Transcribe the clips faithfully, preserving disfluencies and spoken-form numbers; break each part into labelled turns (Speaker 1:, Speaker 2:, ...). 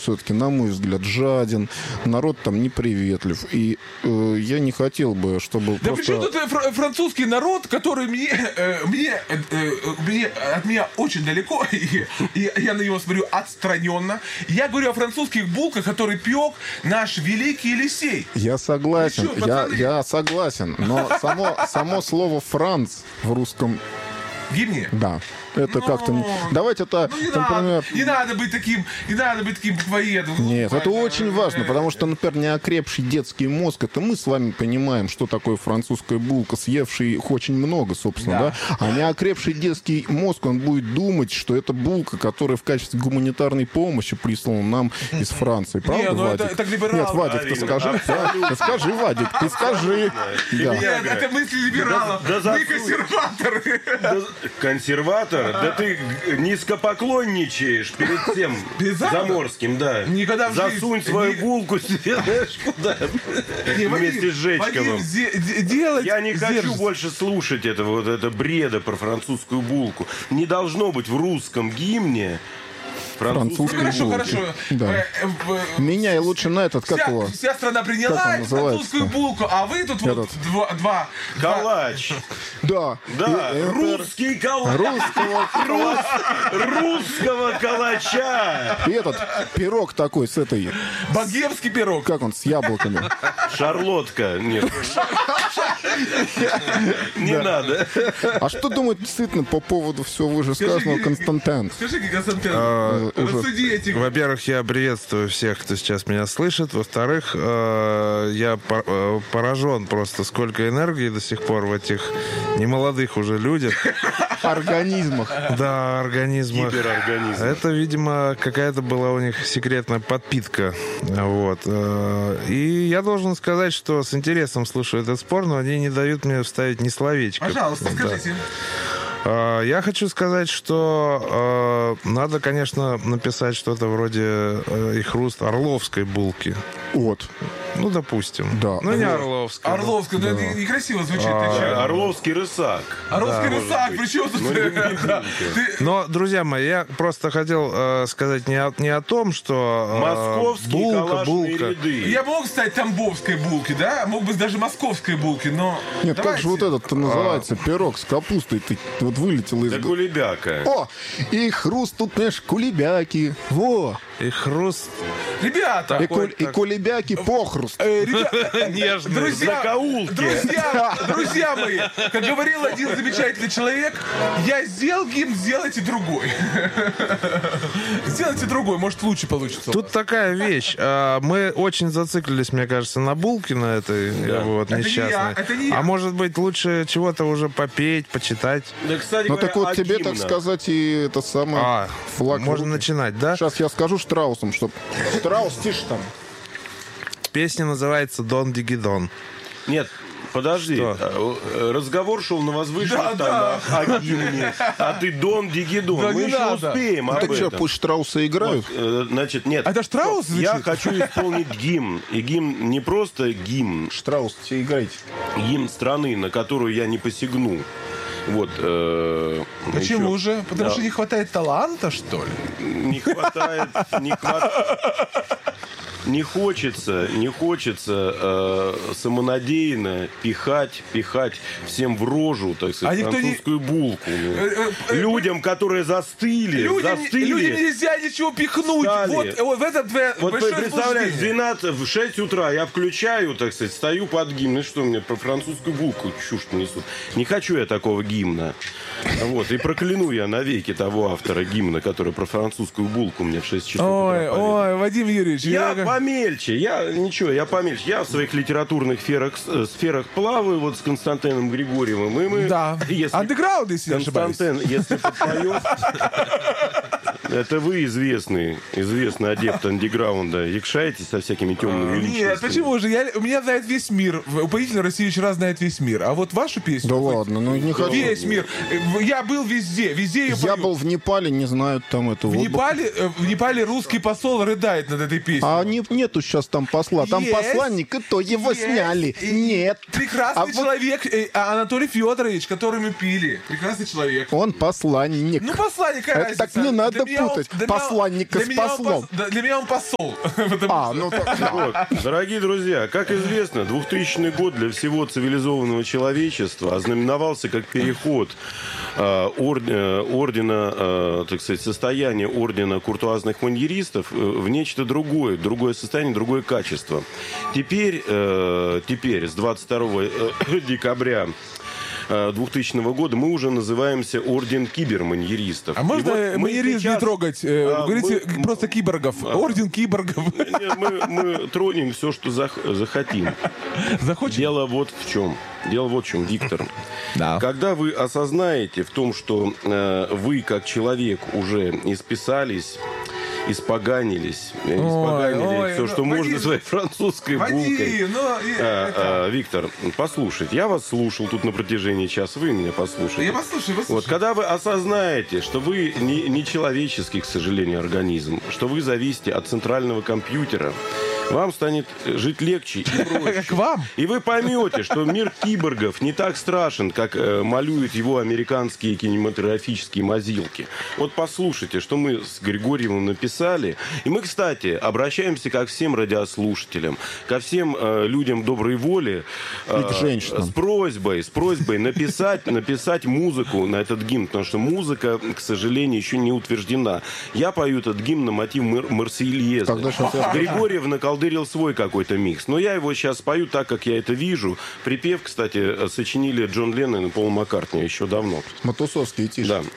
Speaker 1: все-таки, на мой взгляд, жаден, народ там неприветлив. И э, я не хотел бы, чтобы
Speaker 2: да
Speaker 1: просто...
Speaker 2: причем тут фр- французский народ, который мне, э, мне, э, мне от меня очень далеко, и, и я на него смотрю отстраненно. Я говорю о французских булках, которые пек наш великий Елисей.
Speaker 1: Я согласен,
Speaker 2: Ну что,
Speaker 1: я,
Speaker 2: пацаны?
Speaker 1: я согласен, но само, само слово «Франц» в русском,
Speaker 2: Гимне?
Speaker 1: да, это
Speaker 2: Ну,
Speaker 1: как-то... не- Давайте это,
Speaker 2: Ну, не,
Speaker 1: например...
Speaker 2: надо, не надо быть таким, не надо быть таким буквоедом.
Speaker 1: Нет, это
Speaker 2: Ну,
Speaker 1: очень важно, потому что, например, неокрепший детский мозг, это мы с вами понимаем, что такое французская булка, съевший их очень много, собственно, да.
Speaker 2: Да.
Speaker 1: А неокрепший детский мозг, он будет думать, что это булка, которая в качестве гуманитарной помощи прислана нам из Франции. Правда,
Speaker 2: Не, ну
Speaker 1: Вадик?
Speaker 2: это- это либерал.
Speaker 1: Нет, Вадик, ты скажи, да, ты скажи, Вадик, ты скажи. Да.
Speaker 2: Нет, это мысли либералов.
Speaker 3: Да- да
Speaker 2: Мы
Speaker 3: засунь.
Speaker 2: консерваторы.
Speaker 3: Да, консерватор? Да ты низкопоклонничаешь перед тем
Speaker 2: Бездарно?
Speaker 3: Заморским, да.
Speaker 2: Никогда в
Speaker 3: Засунь
Speaker 2: жизни.
Speaker 3: свою
Speaker 2: Ни-
Speaker 3: булку себе, знаешь, куда?
Speaker 2: Не, Вадим,
Speaker 3: Вместе с Жечковым.
Speaker 2: Вадим, зе- де- делать
Speaker 3: Я не хочу
Speaker 2: сдержанность.
Speaker 3: больше слушать этого вот это бреда про французскую булку. Не должно быть в русском гимне французской
Speaker 1: Французской
Speaker 2: Хорошо,
Speaker 3: булки.
Speaker 2: хорошо.
Speaker 1: Да.
Speaker 2: Э, э, в-
Speaker 1: Меняй лучше на этот, как
Speaker 2: Вся,
Speaker 1: его?
Speaker 2: вся страна
Speaker 1: Как
Speaker 2: приняла
Speaker 1: он
Speaker 2: французскую
Speaker 1: называется-то?
Speaker 2: булку, а вы тут вот
Speaker 1: Этот.
Speaker 2: два, два, два-
Speaker 3: Калач.
Speaker 1: Да.
Speaker 3: Да,
Speaker 1: И- и-
Speaker 3: русский калач.
Speaker 1: Русского
Speaker 3: Русского калача.
Speaker 1: И этот пирог такой с этой,
Speaker 2: богемский пирог.
Speaker 1: как он, с яблоками.
Speaker 3: Шарлотка. Нет. Не надо.
Speaker 1: А что думает действительно по поводу всего вышесказанного
Speaker 2: Скажи,
Speaker 1: Константин?
Speaker 2: Скажи, Константин,
Speaker 4: А,
Speaker 2: рассуди этих.
Speaker 4: Во-первых, я приветствую всех, кто сейчас меня слышит. Во-вторых, э, я пор- э, поражен просто, сколько энергии до сих пор в этих немолодых уже людях.
Speaker 1: Организмах.
Speaker 4: Да, организмах.
Speaker 3: Гиперорганизм.
Speaker 4: Это, видимо, какая-то была у них секретная подпитка. Вот. Э, И я должен сказать, что с интересом слушаю этот спор, но они не дают мне вставить ни словечко.
Speaker 2: Пожалуйста,
Speaker 4: Да.
Speaker 2: скажите.
Speaker 4: А, Я хочу сказать, что э, надо, конечно, написать что-то вроде э, и хруст орловской булки.
Speaker 1: Вот.
Speaker 4: Ну, допустим.
Speaker 1: Да.
Speaker 4: Ну, не
Speaker 1: Вот.
Speaker 4: орловской.
Speaker 2: Орловская, ну это некрасиво звучит. ты
Speaker 4: А,
Speaker 2: чё?
Speaker 3: Орловский рысак.
Speaker 2: Орловский
Speaker 3: Да,
Speaker 2: рысак,
Speaker 3: может быть.
Speaker 2: причем тут...
Speaker 3: Ну, не- не
Speaker 2: Да.
Speaker 3: булка.
Speaker 2: Ты-
Speaker 4: Но, друзья мои, я просто хотел э, сказать не о, не о том, что э,
Speaker 3: Московские
Speaker 4: булка,
Speaker 3: калашные
Speaker 4: булка.
Speaker 3: ряды.
Speaker 2: Я мог стать тамбовской булки, да? Мог быть даже московской булки, но...
Speaker 1: Нет, как
Speaker 2: давайте.
Speaker 1: же вот этот называется? Пирог с капустой. Ты вот вылетел из...
Speaker 3: Да кулебяка.
Speaker 1: О! И хруст тут, знаешь, кулебяки. Во!
Speaker 4: И хруст
Speaker 2: Ребята,
Speaker 1: И,
Speaker 4: Такой,
Speaker 1: куль- и
Speaker 4: так.
Speaker 1: кулебяки похруст.
Speaker 2: э, ребя-
Speaker 4: нежный.
Speaker 2: друзья,
Speaker 3: Закоулки.
Speaker 2: друзья, друзья мои, как говорил один замечательный человек, я сделал гимн, сделайте другой. Сделайте другой, может лучше получится.
Speaker 4: Тут такая вещь. а, Мы очень зациклились, мне кажется, на булке на этой э, вот,
Speaker 2: Это не
Speaker 4: несчастной.
Speaker 2: я, это не я.
Speaker 4: А может быть, лучше чего-то уже попеть, почитать.
Speaker 3: Да, кстати
Speaker 1: Ну
Speaker 3: говоря,
Speaker 1: так вот
Speaker 3: о
Speaker 1: тебе, так
Speaker 3: гимнах.
Speaker 1: сказать, и это самое
Speaker 4: А,
Speaker 1: флаг. в
Speaker 4: можно
Speaker 1: руки.
Speaker 4: начинать, да?
Speaker 1: Сейчас я скажу Штраусом, что... Штраус, тише там.
Speaker 4: Песня называется «Дон Дигидон».
Speaker 3: Нет, подожди.
Speaker 4: Что?
Speaker 3: А, Разговор шел на возвышенных
Speaker 2: Да,
Speaker 3: тонах о гимне. А ты Дон Дигидон.
Speaker 2: Да
Speaker 3: Мы
Speaker 2: не
Speaker 3: еще
Speaker 2: надо.
Speaker 3: успеем
Speaker 1: Ну
Speaker 3: об
Speaker 1: так что,
Speaker 3: этом.
Speaker 1: пусть Штраусы играют?
Speaker 3: Э, Значит, нет.
Speaker 2: Это Штраус звучит?
Speaker 3: Я хочу исполнить гимн. И гимн не просто гимн,
Speaker 1: Штраус, тебе играйте.
Speaker 3: гимн страны, на которую я не посягну. Вот. э,
Speaker 2: Почему
Speaker 3: еще.
Speaker 2: же? Потому
Speaker 3: Да.
Speaker 2: что не хватает таланта, что ли?
Speaker 3: Не хватает, не хват- Не хочется, не хочется э, самонадеянно пихать, пихать всем в рожу, так сказать,
Speaker 2: А никто не-
Speaker 3: французскую булку.
Speaker 2: э, э,
Speaker 3: Людям, которые застыли,
Speaker 2: Людям,
Speaker 3: застыли.
Speaker 2: людям нельзя ничего пихнуть.
Speaker 3: Встали.
Speaker 2: Вот, вот в этом твое
Speaker 3: Вот
Speaker 2: большое
Speaker 3: представляешь, в
Speaker 2: заблуждение.
Speaker 3: двенадцать, в шесть утра я включаю, так сказать, стою под гимн. Ну что мне про французскую булку чушь несут? Не хочу я такого гимна. Вот, и прокляну я навеки того автора гимна, который про французскую булку мне в шесть часов
Speaker 2: Ой,
Speaker 3: утра поведал.
Speaker 2: ой, Вадим Юрьевич.
Speaker 3: Я
Speaker 2: я-
Speaker 3: помельче, я ничего, я помельче. Я в своих литературных сферах, э, сферах плаваю вот с Константином Григорьевым. И мы,
Speaker 2: Да.
Speaker 3: если
Speaker 2: Андеграунд, если не ошибаюсь.
Speaker 3: Константин, если подпоет, это вы известный, известный адепт андеграунда, якшаетесь со всякими темными личностями.
Speaker 2: Нет, почему же? Я, меня знает весь мир. Упоительный Россия вчера знает весь мир. А вот вашу песню...
Speaker 1: Да
Speaker 2: хоть
Speaker 1: ладно, ну не хочу.
Speaker 2: Весь мир. Э, Я был везде. Везде ее
Speaker 1: Я
Speaker 2: поют.
Speaker 1: был в Непале, не знаю там этого.
Speaker 2: В Непале, э, в Непале русский посол рыдает над этой песней.
Speaker 1: А не, нету сейчас там посла. Там
Speaker 2: Есть.
Speaker 1: посланник, и то его
Speaker 2: Есть.
Speaker 1: сняли.
Speaker 2: И
Speaker 1: Нет.
Speaker 2: Прекрасный
Speaker 1: А вот
Speaker 2: человек э, Анатолий Федорович, который мы пили. Прекрасный человек.
Speaker 1: он посланник.
Speaker 2: Ну, посланник, какая
Speaker 1: Это
Speaker 2: разница?
Speaker 1: так не надо
Speaker 2: Для меня
Speaker 1: путать
Speaker 2: для меня он-
Speaker 1: посланника
Speaker 2: для
Speaker 1: с
Speaker 2: меня он
Speaker 1: послом.
Speaker 2: пос- да, Для меня он посол. Потому
Speaker 1: А,
Speaker 2: что-
Speaker 1: ну так, да.
Speaker 3: Вот. Дорогие друзья, как известно, двухтысячный год для всего цивилизованного человечества ознаменовался как переход э, ор- э, ордена, э, так сказать, состояния ордена куртуазных маньеристов э, в нечто другое, другое состояние, другое качество. Теперь, э, теперь с двадцать второго декабря двухтысячного года мы уже называемся Орден киберманьеристов.
Speaker 2: А
Speaker 3: И
Speaker 2: можно
Speaker 3: вот мы
Speaker 2: маньеризм
Speaker 3: сейчас-
Speaker 2: не трогать? Э,
Speaker 3: А,
Speaker 2: Говорите
Speaker 3: мы-
Speaker 2: просто киборгов. Орден киборгов.
Speaker 3: Не, Мы, мы тронем все, что зах- захотим.
Speaker 2: Захочешь?
Speaker 3: Дело вот в чем. Дело вот в чем, Виктор.
Speaker 2: Да.
Speaker 3: Когда вы осознаете в том, что э, вы, как человек, уже исписались, испоганились, э, испоганили
Speaker 2: ой,
Speaker 3: все,
Speaker 2: ну,
Speaker 3: что
Speaker 2: Вадим,
Speaker 3: можно своей французской булкой.
Speaker 2: Вадим, ну, и-
Speaker 3: А,
Speaker 2: это-
Speaker 3: а, Виктор, послушайте, я вас слушал тут на протяжении часа, вы меня послушайте.
Speaker 2: Я послушаю,
Speaker 3: Вот,
Speaker 2: послушаю.
Speaker 3: когда вы осознаете, что вы не, не человеческий, к сожалению, организм, что вы зависите от центрального компьютера, вам станет жить легче и проще.
Speaker 2: Как вам?
Speaker 3: И вы поймете, что мир киборгов не так страшен, как э, малюют его американские кинематографические мазилки. Вот послушайте, что мы с Григорьевым написали. И мы, кстати, обращаемся ко всем радиослушателям, ко всем э, людям доброй воли э,
Speaker 1: И к женщинам.
Speaker 3: с просьбой, с просьбой написать, написать музыку на этот гимн, потому что музыка, к сожалению, еще не утверждена. Я пою этот гимн на мотив Мар- Марсельезы.
Speaker 1: Тогда щас я-
Speaker 3: Григорьев наколдырил свой какой-то микс. Но я его сейчас пою так, как я это вижу. Припев, кстати, сочинили Джон Леннон и Пол Маккартни еще давно.
Speaker 1: Матусовский тише.
Speaker 3: Да.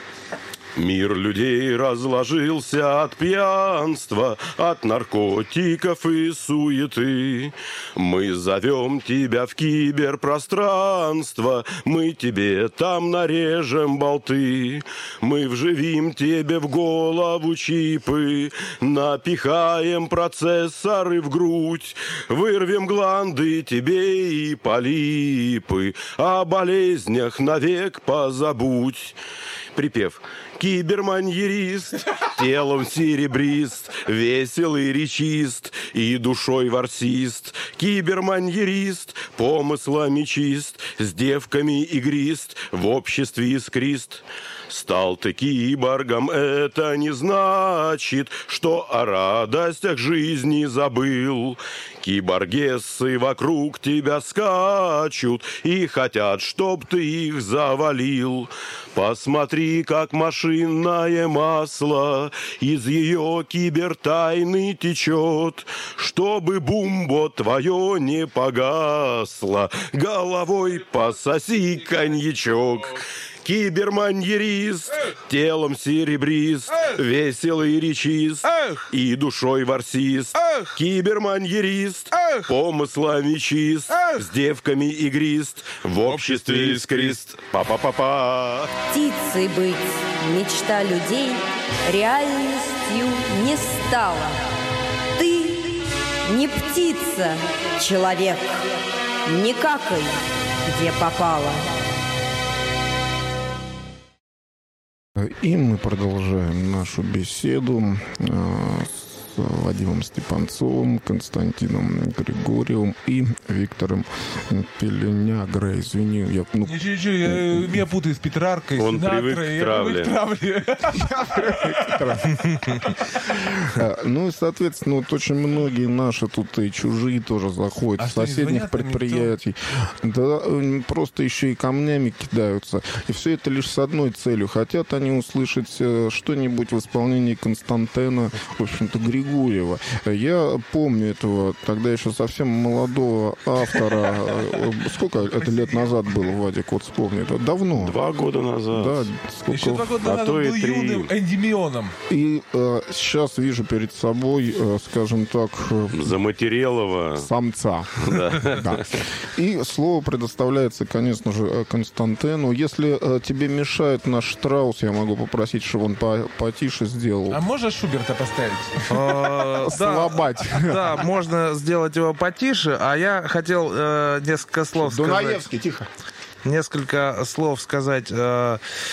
Speaker 3: Мир людей разложился от пьянства, от наркотиков и суеты. Мы зовем тебя в киберпространство, мы тебе там нарежем болты. Мы вживим тебе в голову чипы, напихаем процессоры в грудь, вырвем гланды тебе и полипы, о болезнях навек позабудь. Припев. Киберманьерист, телом серебрист, веселый речист и душой ворсист. Киберманьерист, помыслами чист, с девками игрист, в обществе искрист. Стал ты киборгом, это не значит, что о радостях жизни забыл. Киборгессы вокруг тебя скачут и хотят, чтоб ты их завалил. Посмотри, как машинное масло из ее кибертайны течет, чтобы бумбо твое не погасло. Головой пососи коньячок. Киберманьерист, телом серебрист, веселый речист и душой ворсист. Киберманьерист, помыслами чист, с девками игрист, в обществе искрист. Па-па-па-па.
Speaker 5: Птицей быть мечта людей реальностью не стала. Ты не птица, человек, не какай, где попало.
Speaker 1: И мы продолжаем нашу беседу э, с Вадимом Степанцовым, Константином Григорьевым и Виктором Пеленягро. Извини, я... Ну,
Speaker 2: Ничего, ничего, я- меня путают с Петраркой,
Speaker 3: Он
Speaker 2: с Синатрой,
Speaker 3: привык к
Speaker 2: я
Speaker 3: травле.
Speaker 2: привык к травле.
Speaker 1: э, ну и, соответственно, вот очень многие наши тут и чужие тоже заходят
Speaker 2: А
Speaker 1: с
Speaker 2: что, не
Speaker 1: соседних
Speaker 2: звонят им,
Speaker 1: предприятий. Да, э, просто еще и камнями кидаются. И все это лишь с одной целью. Хотят они услышать э, что-нибудь в исполнении Константина, в общем-то, Григорьева. Я помню этого тогда еще совсем молодого автора. Э, Сколько это лет назад было, Вадик? Вот вспомни. Это давно.
Speaker 3: Два года назад.
Speaker 1: Да,
Speaker 2: Еще два
Speaker 1: сколько...
Speaker 2: года
Speaker 3: А
Speaker 2: назад
Speaker 3: то
Speaker 2: он
Speaker 3: и
Speaker 2: был
Speaker 3: три.
Speaker 2: юным Эндимионом.
Speaker 1: И э, сейчас вижу перед собой, э, скажем так, э,
Speaker 3: Заматерелова.
Speaker 1: самца. Да. И слово предоставляется, конечно же, э, Константину. Если э, тебе мешает наш Штраус, я могу попросить, чтобы он по- потише сделал.
Speaker 2: А можешь Шуберта поставить?
Speaker 4: Э, Да,
Speaker 1: Слабать.
Speaker 4: да, можно сделать его потише, а я хотел э, несколько слов сказать.
Speaker 1: Дунаевский, тихо.
Speaker 4: Несколько слов сказать э,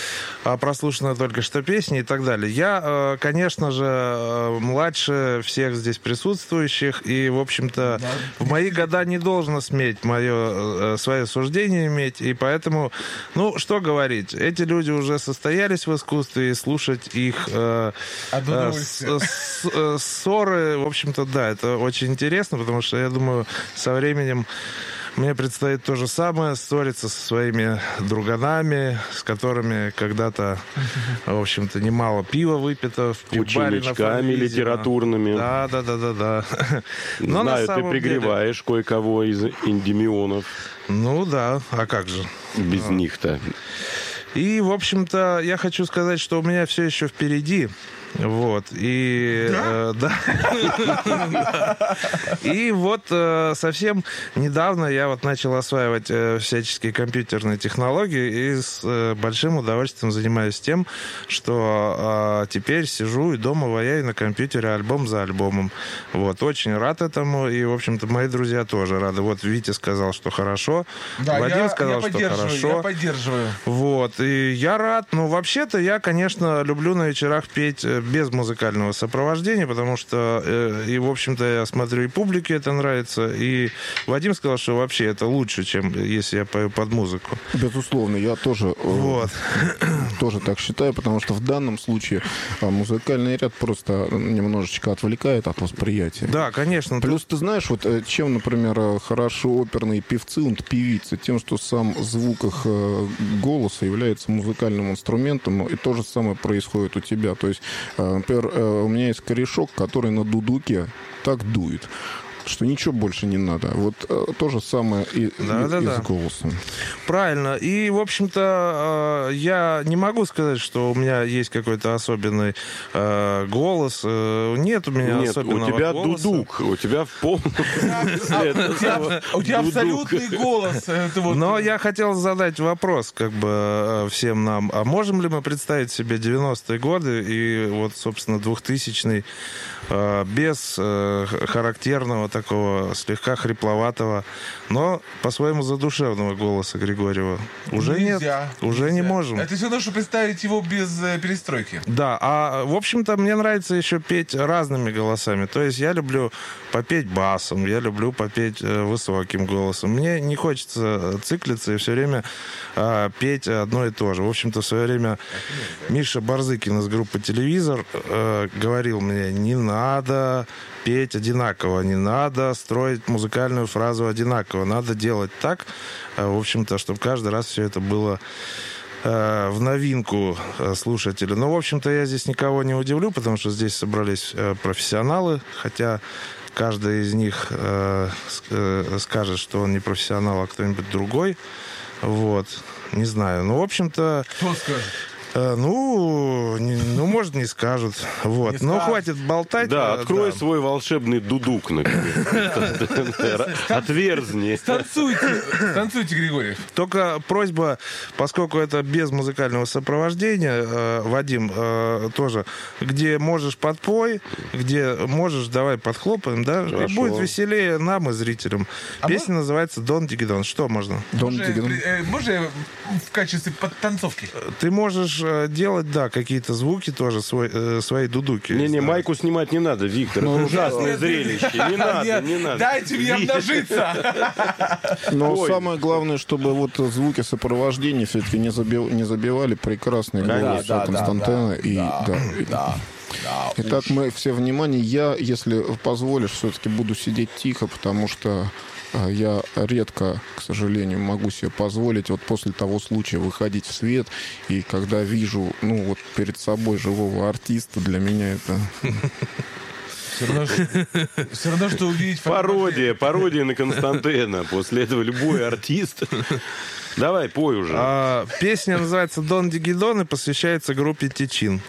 Speaker 4: прослушанная только что песня и так далее. Я, конечно же, младше всех здесь присутствующих, и, в общем-то, да. в мои года не должно сметь мое, свое суждение иметь, и поэтому, ну, что говорить, эти люди уже состоялись в искусстве, и слушать их э, э, с, с, ссоры, в общем-то, да, это очень интересно, потому что, я думаю, со временем мне предстоит то же самое, ссориться со своими друганами, с которыми когда-то, в общем-то, немало пива выпито в пивбаре на Фанвизе.
Speaker 3: Литературными.
Speaker 4: Да, да, да, да, да.
Speaker 3: Но знаю, ты пригреваешь деле... кое-кого из эндемионов.
Speaker 4: Ну да, а как же?
Speaker 3: Без а. них-то.
Speaker 4: И, в общем-то, я хочу сказать, что у меня все еще впереди. Вот, и да, э, да. И вот э, совсем недавно я вот начал осваивать э, всяческие компьютерные технологии и с э, большим удовольствием занимаюсь тем, что э, теперь сижу и дома ваяю на компьютере альбом за альбомом. Вот, очень рад этому, и, в общем-то, мои друзья тоже рады. Вот Витя сказал, что хорошо,
Speaker 2: да,
Speaker 4: Вадим
Speaker 2: я,
Speaker 4: сказал,
Speaker 2: я
Speaker 4: что хорошо.
Speaker 2: Я поддерживаю.
Speaker 4: Вот, и я рад. Ну, вообще-то, я, конечно, люблю на вечерах петь без музыкального сопровождения, потому что, э, и, в общем-то, я смотрю, и публике это нравится, и Вадим сказал, что вообще это лучше, чем если я пою под музыку.
Speaker 1: Безусловно, я тоже,
Speaker 4: вот.
Speaker 1: э, тоже так считаю, потому что в данном случае э, музыкальный ряд просто немножечко отвлекает от восприятия.
Speaker 4: Да, конечно.
Speaker 1: Плюс, ты знаешь, вот чем, например, хорошо оперные певцы, вот певицы, тем, что сам звук их э, голоса является музыкальным инструментом, и то же самое происходит у тебя. То есть, э, например, у меня есть корешок, который на дудуке так дует, что ничего больше не надо. Вот э, то же самое и,
Speaker 4: да,
Speaker 1: и,
Speaker 4: да,
Speaker 1: и
Speaker 4: да.
Speaker 1: с голосом.
Speaker 4: Правильно. И, в общем-то, э, я не могу сказать, что у меня есть какой-то особенный э, голос. Э, нет у меня
Speaker 3: нет,
Speaker 4: особенного
Speaker 3: у тебя
Speaker 4: голоса.
Speaker 3: дудук. У тебя в полном...
Speaker 2: У тебя абсолютный голос.
Speaker 4: Но я хотел задать вопрос как бы всем нам. А можем ли мы представить себе девяностые годы и вот, собственно, двухтысячный без характерного такого слегка хрипловатого, но по-своему задушевного голоса Григорьева? Уже
Speaker 2: нельзя,
Speaker 4: нет. Уже
Speaker 2: нельзя.
Speaker 4: не можем.
Speaker 2: Это все равно, что представить его без э, перестройки.
Speaker 4: Да, а в общем-то мне нравится еще петь разными голосами. То есть я люблю попеть басом, я люблю попеть э, высоким голосом. Мне не хочется циклиться и все время э, петь одно и то же. В общем-то, в свое время Миша Барзыкин из группы «Телевизор» э, говорил мне: не надо петь одинаково, не надо строить музыкальную фразу одинаково, надо делать так, в общем-то, чтобы каждый раз все это было э, в новинку слушателю. Но, в общем-то, я здесь никого не удивлю, потому что здесь собрались э, профессионалы, хотя каждый из них э, э, скажет, что он не профессионал, а кто-нибудь другой. Вот, не знаю. Ну, в общем-то...
Speaker 2: Кто скажет?
Speaker 4: Ну, не, ну, может, не скажут. Вот. Не Но скажут. Хватит болтать.
Speaker 3: Да, открой
Speaker 4: да.
Speaker 3: свой волшебный дудук, например. Отверзни.
Speaker 2: Станцуйте, станцуйте, Григорьев.
Speaker 4: Только просьба, поскольку это без музыкального сопровождения, Вадим, тоже, где можешь подпой, где можешь, давай подхлопаем, да? И будет веселее нам и зрителям. А Песня мы... называется «Дон Дигидон». Что можно?
Speaker 2: Дон Дигидон. Можно в качестве подтанцовки?
Speaker 4: Ты можешь делать, да, какие-то звуки тоже, свой, э, свои дудуки.
Speaker 3: Не-не, майку снимать не надо, Виктор. Ну, ужасное нет, зрелище. Не надо, нет, не надо.
Speaker 2: Дайте мне обнажиться.
Speaker 1: Но Ой. самое главное, чтобы вот звуки сопровождения все-таки не, забив, не забивали прекрасный голос да, да, Константина. Да, и, да, да, да. Да, Итак, уж. мы все внимание. Я, если позволишь, все-таки буду сидеть тихо, потому что я редко, к сожалению, могу себе позволить вот после того случая выходить в свет. И когда вижу, ну, вот перед собой живого артиста, для меня это...
Speaker 2: Все равно, все равно, что увидеть...
Speaker 3: Пародия, пародия на Константина. После этого любой артист... Давай, пой уже.
Speaker 4: А, песня называется «Дон Дигидон» и посвящается группе «Тичин».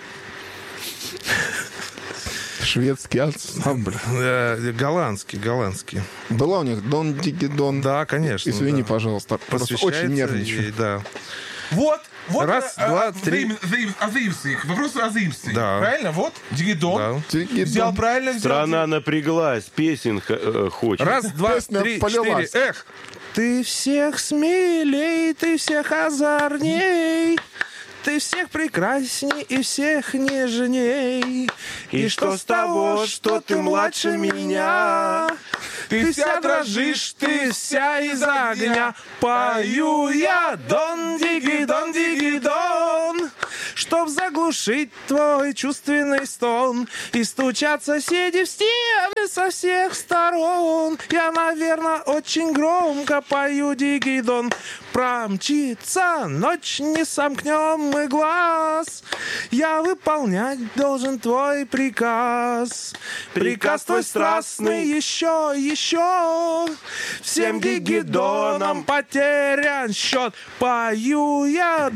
Speaker 1: Шведский ансамбль.
Speaker 4: Э, голландский, голландский.
Speaker 1: Была у них Дон Дигидон.
Speaker 4: Да, конечно.
Speaker 1: Извини,
Speaker 4: да.
Speaker 1: пожалуйста. Просто очень нервничаю.
Speaker 4: И, да.
Speaker 2: Вот, вот.
Speaker 4: Раз, а, два, три.
Speaker 2: О заимствованиях. Вопрос о заимствовании.
Speaker 4: Да.
Speaker 2: Правильно? Вот. Дигидон.
Speaker 4: Да.
Speaker 1: Дигидон.
Speaker 2: Взял правильно. Взял.
Speaker 3: Страна напряглась. Песен э, хочет.
Speaker 4: Раз, два,
Speaker 1: Песня
Speaker 4: три,
Speaker 1: полилась.
Speaker 4: четыре. Эх! Ты всех смелей, ты всех озорней. Ты всех прекрасней и всех нежней. И что с того, что ты младше меня? Ты вся дрожишь, ты вся из огня. Пою я дон-диги-дон-диги-дон, чтоб заглушить твой чувственный стон. И стучат соседи в стены со всех сторон. Я, наверное, очень громко пою диги-дон. Промчится ночь, не сомкнем мы глаз. Я выполнять должен твой приказ. Приказ твой страстный еще, еще. Всем дигидонам потерян счет. Пою я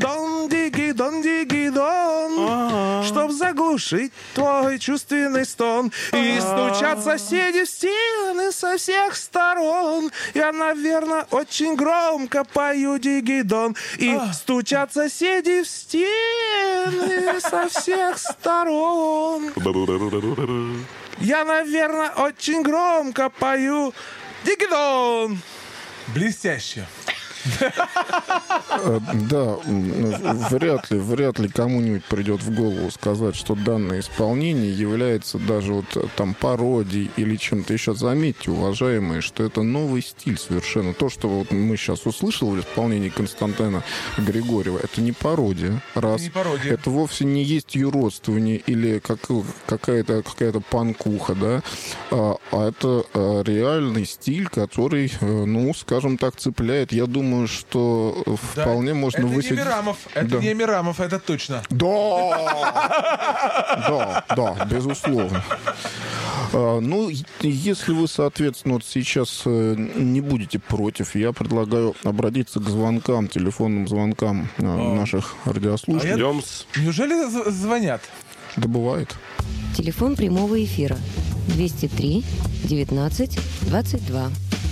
Speaker 4: дон-диги-дон-диги-дон, чтоб заглушить твой чувственный стон. И стучат соседи в стены со всех сторон. Я, наверное, очень громко пою дигидон. И стучат соседи в стены со всех сторон. Я, наверное, очень громко пою дигидон.
Speaker 2: Блестяще.
Speaker 1: Да, вряд ли, вряд ли кому-нибудь придет в голову сказать, что данное исполнение является даже вот там пародией или чем-то еще. Заметьте, уважаемые, что это новый стиль совершенно. То, что вот мы сейчас услышали в исполнении Константина Григорьева, это не пародия. Раз.
Speaker 2: Не пародия.
Speaker 1: Это вовсе не есть юродствование или как, какая-то, какая-то панкуха, да, а, а это а, реальный стиль, который, ну, скажем так, цепляет. Я думаю, что вполне
Speaker 2: да,
Speaker 1: можно
Speaker 2: это
Speaker 1: высадить...
Speaker 2: не Мирамов, это
Speaker 1: да.
Speaker 2: не Мирамов, это точно.
Speaker 1: Да! Да, да, безусловно. А, ну, если вы, соответственно, вот сейчас не будете против, я предлагаю обратиться к звонкам, телефонным звонкам а, наших радиослушателей.
Speaker 2: А я... Неужели з- звонят?
Speaker 1: Да бывает.
Speaker 5: Телефон прямого эфира двести три девятнадцать двадцать два.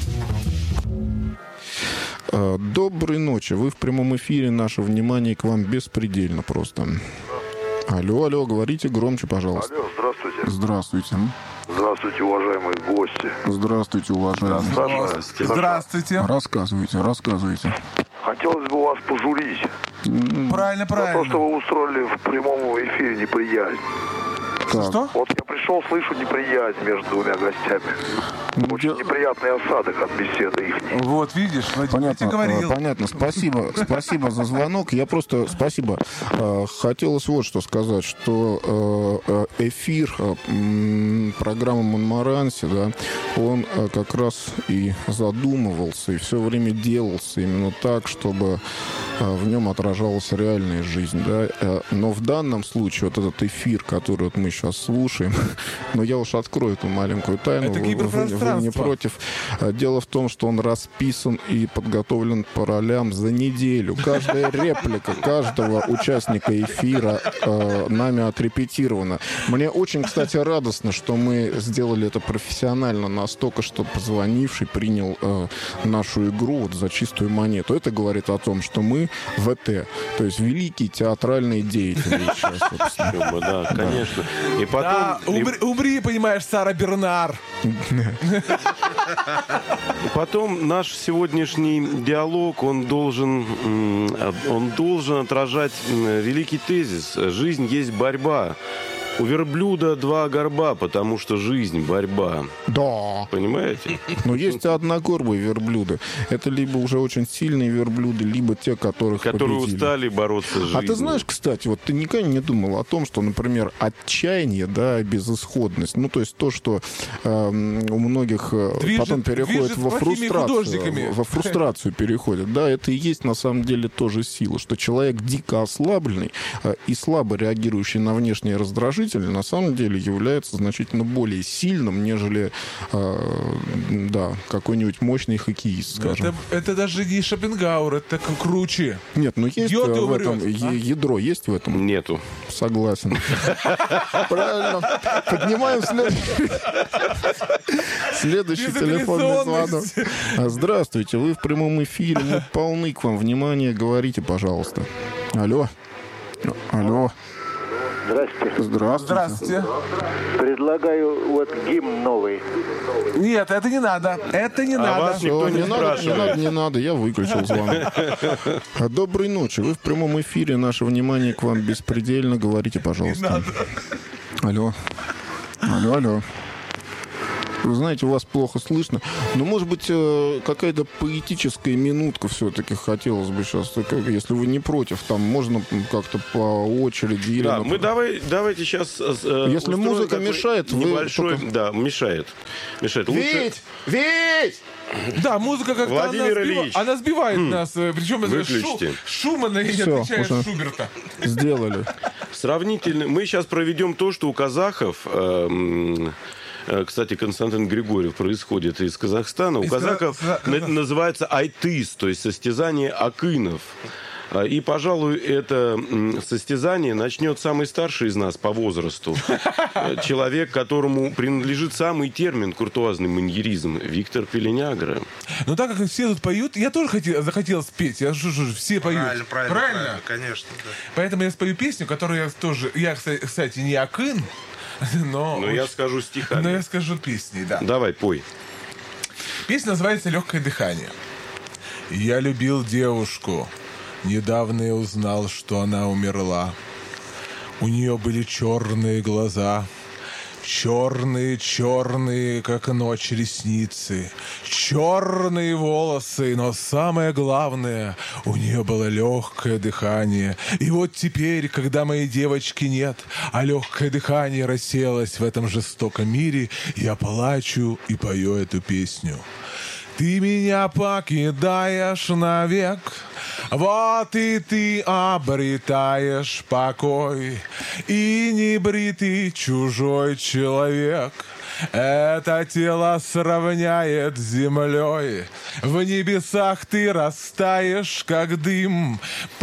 Speaker 1: Доброй ночи. Вы в прямом эфире. Наше внимание к вам беспредельно просто. Алло, алло, говорите громче, пожалуйста.
Speaker 6: Алло, здравствуйте.
Speaker 1: Здравствуйте.
Speaker 6: Здравствуйте, уважаемые гости.
Speaker 1: Здравствуйте, уважаемые.
Speaker 6: Саша,
Speaker 2: Здравствуйте.
Speaker 1: Рассказывайте, рассказывайте.
Speaker 6: хотелось бы вас пожурить.
Speaker 2: Правильно, правильно.
Speaker 6: За то, что вы устроили в прямом эфире неприязнь.
Speaker 1: Так.
Speaker 2: Что?
Speaker 6: Вот я пришел, слышу неприязнь между двумя гостями. Очень
Speaker 1: Я...
Speaker 6: неприятный осадок от беседы их.
Speaker 2: Вот, видишь, Владимир,
Speaker 1: Понятно,
Speaker 2: я тебе говорил.
Speaker 1: понятно. Спасибо, спасибо за звонок. Я просто, спасибо. Хотелось вот что сказать, что эфир программы Монмаранси, да, он как раз и задумывался, и все время делался именно так, чтобы в нем отражалась реальная жизнь, да. Но в данном случае вот этот эфир, который вот мы сейчас слушаем, но я уж открою эту маленькую тайну.
Speaker 2: Это
Speaker 1: вы, вы, вы не против. Дело в том, что он расписан и подготовлен по ролям за неделю. Каждая реплика каждого участника эфира э, нами отрепетирована. Мне очень, кстати, радостно, что мы сделали это профессионально, настолько, что позвонивший принял э, нашу игру вот за чистую монету. Это говорит о том, что мы ВТ, то есть великие театральные деятели сейчас, собственно.
Speaker 3: Да, конечно. И потом...
Speaker 2: Да, умри, умри, понимаешь, Сара Бернар.
Speaker 3: И потом наш сегодняшний диалог, он должен, он должен отражать великий тезис. Жизнь есть борьба. У верблюда два горба, потому что жизнь — борьба.
Speaker 1: Да.
Speaker 3: Понимаете?
Speaker 1: Но есть одногорбые верблюды. Это либо уже очень сильные верблюды, либо те, которых
Speaker 3: Которые
Speaker 1: победили.
Speaker 3: устали бороться с жизнью.
Speaker 1: А ты знаешь, кстати, вот ты никогда не думал о том, что, например, отчаяние, да, безысходность, ну, то есть то, что э, у многих э,
Speaker 2: Движет-
Speaker 1: потом переходит
Speaker 2: движет
Speaker 1: во
Speaker 2: плохими
Speaker 1: фрустрацию,
Speaker 2: художниками.
Speaker 1: во фрустрацию переходит, да, это и есть на самом деле тоже сила, что человек дико ослабленный э, и слабо реагирующий на внешние раздражители на самом деле является значительно более сильным, нежели э, да, какой-нибудь мощный хоккеист, скажем.
Speaker 2: Это, это даже не Шопенгауэр, это к- круче.
Speaker 1: Нет, ну есть
Speaker 2: Гёте
Speaker 1: в
Speaker 2: умрет,
Speaker 1: этом
Speaker 2: а?
Speaker 1: е- ядро, есть в этом?
Speaker 3: Нету.
Speaker 1: Согласен. Правильно. Поднимаем следующий, следующий телефонный звонок. Здравствуйте, вы в прямом эфире, мы полны к вам. Внимание, говорите, пожалуйста. Алло. Алло.
Speaker 7: Здравствуйте.
Speaker 1: Здравствуйте.
Speaker 2: Здравствуйте.
Speaker 7: Предлагаю вот гимн новый.
Speaker 2: Нет, это не надо. Это не
Speaker 3: А
Speaker 2: надо.
Speaker 3: вас никто
Speaker 1: Всё,
Speaker 3: не
Speaker 1: не надо, не
Speaker 3: спрашивает.
Speaker 1: надо, не надо, я выключил звонок. А, Доброй ночи, вы в прямом эфире, наше внимание к вам беспредельно, говорите, пожалуйста. Алло, алло, алло. Вы знаете, вас плохо слышно. Но, может быть, э, какая-то поэтическая минутка все-таки хотелось бы сейчас. Если вы не против, там можно как-то по очереди. Или
Speaker 3: Да,
Speaker 1: на-
Speaker 3: мы давай, давайте сейчас...
Speaker 1: Если музыка мешает, вы
Speaker 3: небольшой...
Speaker 1: только-
Speaker 3: Да, мешает. Мешает. Лучше...
Speaker 1: Вить! Вить!
Speaker 2: Да, музыка как-то
Speaker 3: Владимир
Speaker 2: она, сбива-
Speaker 3: Ильич.
Speaker 2: она сбивает нас. э, Причем это
Speaker 3: Выключите.
Speaker 2: Шу... Шумана и не
Speaker 1: Всё,
Speaker 2: отвечает
Speaker 1: уже.
Speaker 2: Шуберта.
Speaker 1: Сделали.
Speaker 3: Сравнительно. Мы сейчас проведем то, что у казахов... эм, э, Кстати, Константин Григорьев происходит из Казахстана. У
Speaker 2: Из
Speaker 3: казаков
Speaker 2: Каза-
Speaker 3: на-
Speaker 2: Казах-
Speaker 3: называется айтыс, то есть состязание акынов. А, И, пожалуй, это м, состязание начнет самый старший из нас по возрасту. Э, Человек, которому принадлежит самый термин куртуазный маньеризм, Виктор Пеленягра.
Speaker 2: Но так как все тут поют, я тоже хотел, захотел спеть. Я же, же- все поют.
Speaker 4: Правильно, правильно, правильно, конечно. Да.
Speaker 2: Поэтому я спою песню, которую я тоже... Я, кста- кстати, не акын, но...
Speaker 3: Но я
Speaker 2: очень-
Speaker 3: скажу
Speaker 2: но
Speaker 3: стихами.
Speaker 2: я скажу песней, да.
Speaker 3: Давай, пой.
Speaker 2: Песня называется «Легкое дыхание». Я любил девушку. Недавно я узнал, что она умерла. У нее были черные глаза. Черные-черные, как ночь, ресницы. Черные волосы, но самое главное, у нее было легкое дыхание. И вот теперь, когда моей девочки нет, а легкое дыхание рассеялось в этом жестоком мире, я плачу и пою эту песню. Ты меня покидаешь навек, вот и ты обретаешь покой, и небритый чужой человек это тело сравняет с землей. В небесах ты растаешь, как дым,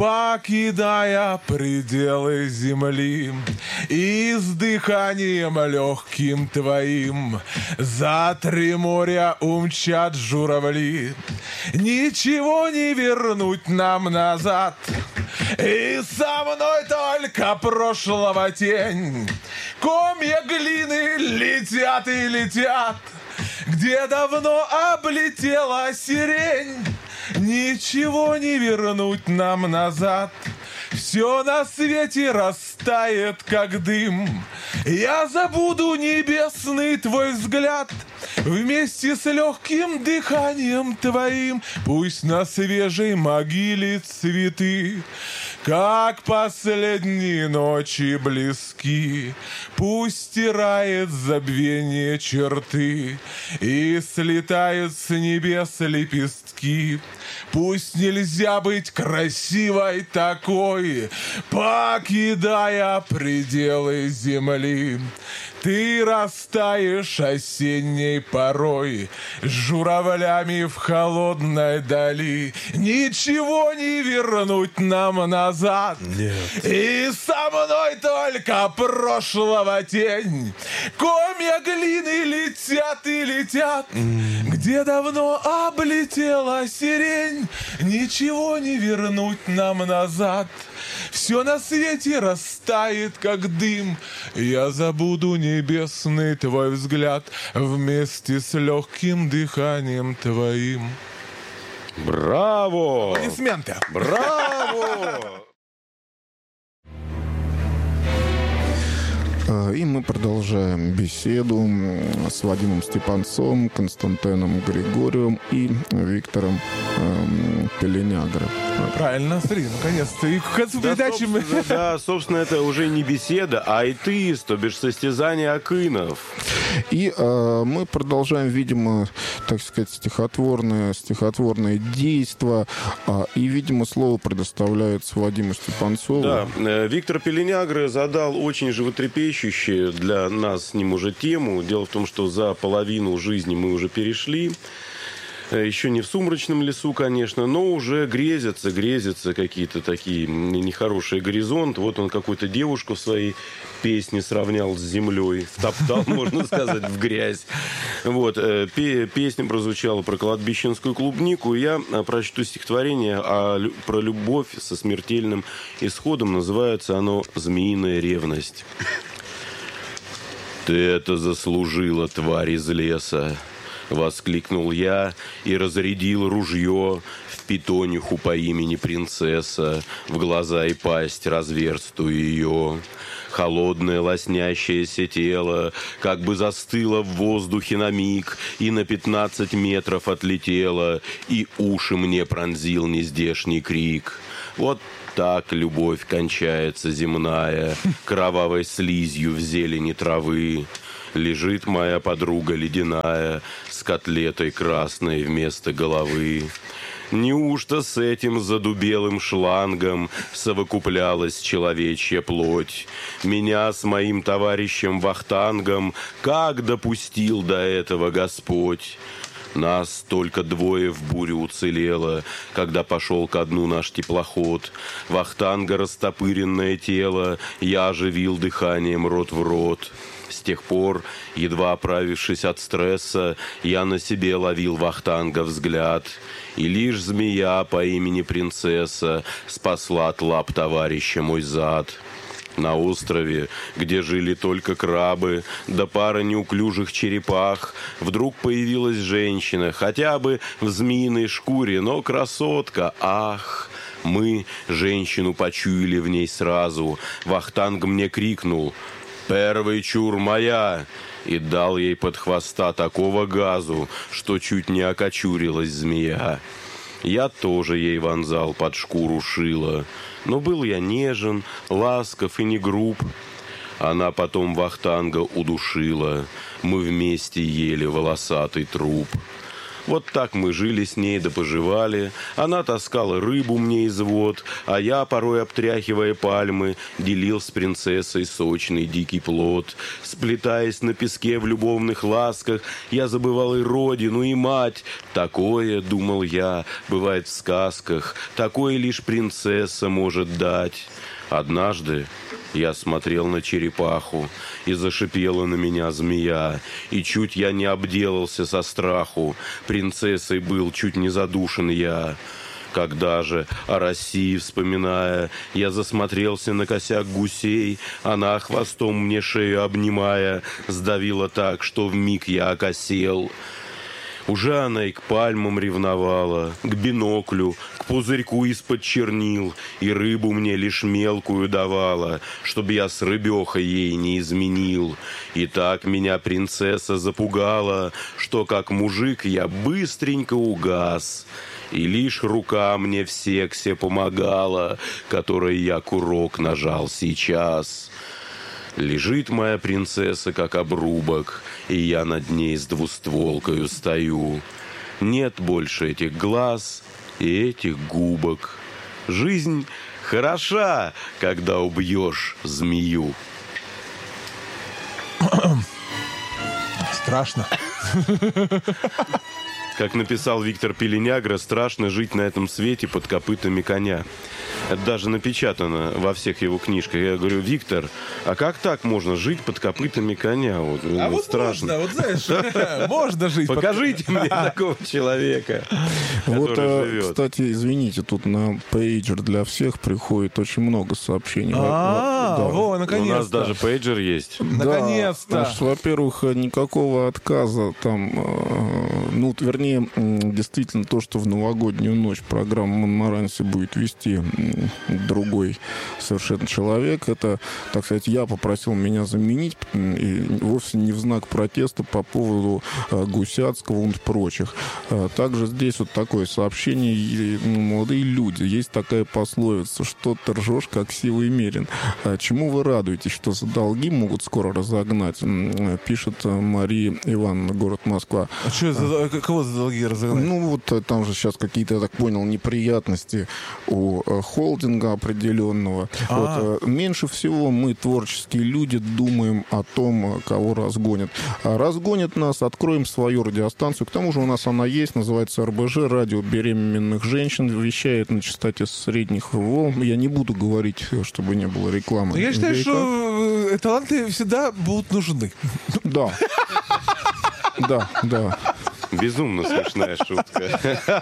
Speaker 2: покидая пределы земли. И с дыханием легким твоим за три моря умчат журавли. Ничего не вернуть нам назад, и со мной только прошлого тень. Комья глины летят и летят, где давно облетела сирень. Ничего не вернуть нам назад, все на свете растает, как дым. Я забуду небесный твой взгляд вместе с легким дыханием твоим. Пусть на свежей могиле цветы, как последние ночи близки. Пусть стирает забвение черты и слетают с небес лепестки. Пусть нельзя быть красивой такой, покидая пределы земли. Ты растаешь осенней порой с журавлями в холодной дали. Ничего не вернуть нам назад. Нет. И со мной только прошлого тень. Комья глины летят и летят, mm. где давно облетела сирень. Ничего не вернуть нам назад. Все на свете растает, как дым. Я забуду небесный твой взгляд вместе с легким дыханием твоим.
Speaker 3: Браво!
Speaker 2: Аплодисменты.
Speaker 3: Браво!
Speaker 1: И мы продолжаем беседу с Вадимом Степанцовым, Константином Григорьевым и Виктором эм, Пеленягра.
Speaker 2: Правильно, смотри, наконец-то. И к концу
Speaker 3: Да,
Speaker 2: передачи мы...
Speaker 3: собственно, да, собственно, это уже не беседа, а айтыс, то бишь состязание акынов.
Speaker 1: И э, мы продолжаем, видимо, так сказать, стихотворное, стихотворное действо. Э, и, видимо, слово предоставляется Вадиму Степанцову.
Speaker 3: Да, э, Виктор Пеленягра задал очень животрепещущую для нас с ним уже тему. Дело в том, что за половину жизни мы уже перешли. Еще не в сумрачном лесу, конечно, но уже грезятся, грезятся какие-то такие нехорошие горизонты. Вот он какую-то девушку в своей песне сравнял с землей, втоптал, можно сказать, в грязь. Вот. Песня прозвучала про кладбищенскую клубнику. Я прочту стихотворение про любовь со смертельным исходом. Называется оно «Змеиная ревность». Ты это заслужила, тварь из леса. Воскликнул я и разрядил ружье в питониху по имени принцесса, в глаза и пасть разверстую ее. Холодное лоснящееся тело как бы застыло в воздухе на миг и на пятнадцать метров отлетело, и уши мне пронзил нездешний крик. Вот так любовь кончается земная, кровавой слизью в зелени травы. Лежит моя подруга ледяная с котлетой красной вместо головы. Неужто с этим задубелым шлангом совокуплялась человечья плоть? Меня с моим товарищем Вахтангом как допустил до этого Господь? Нас только двое в буре уцелело, когда пошел ко дну наш теплоход. Вахтанга растопыренное тело я оживил дыханием рот в рот. С тех пор, едва оправившись от стресса, я на себе ловил Вахтанга взгляд. И лишь змея по имени принцесса спасла от лап товарища мой зад. На острове, где жили только крабы, да пара неуклюжих черепах, вдруг появилась женщина, хотя бы в змеиной шкуре, но красотка, ах! Мы женщину почуяли в ней сразу. Вахтанг мне крикнул: «Первый чур моя!» и дал ей под хвоста такого газу, что чуть не окочурилась змея. Я тоже ей вонзал под шкуру шило, но был я нежен, ласков и не груб. Она потом Вахтанга удушила, мы вместе ели волосатый труп. Вот так мы жили с ней да поживали. Она таскала рыбу мне из вод, а я, порой обтряхивая пальмы, делил с принцессой сочный дикий плод. Сплетаясь на песке в любовных ласках, я забывал и родину, и мать. Такое, думал я, бывает в сказках, такое лишь принцесса может дать. Однажды я смотрел на черепаху, и зашипела на меня змея, и чуть я не обделался со страху, принцессой был чуть не задушен я. Когда же, о России вспоминая, я засмотрелся на косяк гусей, она хвостом мне шею обнимая, сдавила так, что вмиг я окосел. Уже она и к пальмам ревновала, к биноклю, к пузырьку из-под чернил, и рыбу мне лишь мелкую давала, чтоб я с рыбехой ей не изменил. И так меня принцесса запугала, что как мужик я быстренько угас. И лишь рука мне в сексе помогала, которой я курок нажал сейчас. Лежит моя принцесса, как обрубок, и я над ней с двустволкою стою. Нет больше этих глаз и этих губок. Жизнь хороша, когда убьешь змею.
Speaker 2: Страшно.
Speaker 3: Как написал Виктор Пеленягра, страшно жить на этом свете под копытами коня. Это даже напечатано во всех его книжках. Я говорю: Виктор, а как так можно жить под копытами коня? Вот,
Speaker 2: А вот
Speaker 3: страшно.
Speaker 2: можно, вот знаешь, можно жить.
Speaker 3: Покажите мне такого человека,
Speaker 1: Вот,
Speaker 3: который живет.
Speaker 1: кстати, извините, тут на пейджер для всех приходит очень много сообщений.
Speaker 2: А,
Speaker 1: Да.
Speaker 2: во,
Speaker 3: У
Speaker 2: наконец-то.
Speaker 3: нас даже пейджер есть.
Speaker 2: Наконец-то.
Speaker 1: Да, значит, во-первых, никакого отказа там, э, ну, вернее, м, действительно, то, что в новогоднюю ночь программу «Монмаранси» будет вести м, другой совершенно человек, это, так сказать, я попросил меня заменить, м, и вовсе не в знак протеста по поводу э, Гусяцкого и прочих. Э, также здесь вот такое сообщение: и, ну, молодые люди, есть такая пословица, что ты ржешь, как сивый мерин. А чему вы радуетесь, что за долги могут скоро разогнать? М, Пишет э, Мария Ивановна, город Москва.
Speaker 2: А что, за, кого за долги разогнать?
Speaker 1: Ну, вот э, там же сейчас какие-то, я так понял, неприятности у э, холдинга определенного.
Speaker 2: А.
Speaker 1: Вот, э, меньше всего мы, творческие люди, думаем о том, э, кого разгонят. А разгонят нас, откроем свою радиостанцию. К тому же у нас она есть, называется эр бэ жэ, радио беременных женщин, вещает на частоте средних волн. Я не буду говорить, чтобы не было рекламы.
Speaker 2: Я считаю,
Speaker 1: ВК.
Speaker 2: что э, таланты всегда будут нужны.
Speaker 1: Да. Да, да.
Speaker 3: Безумно смешная шутка.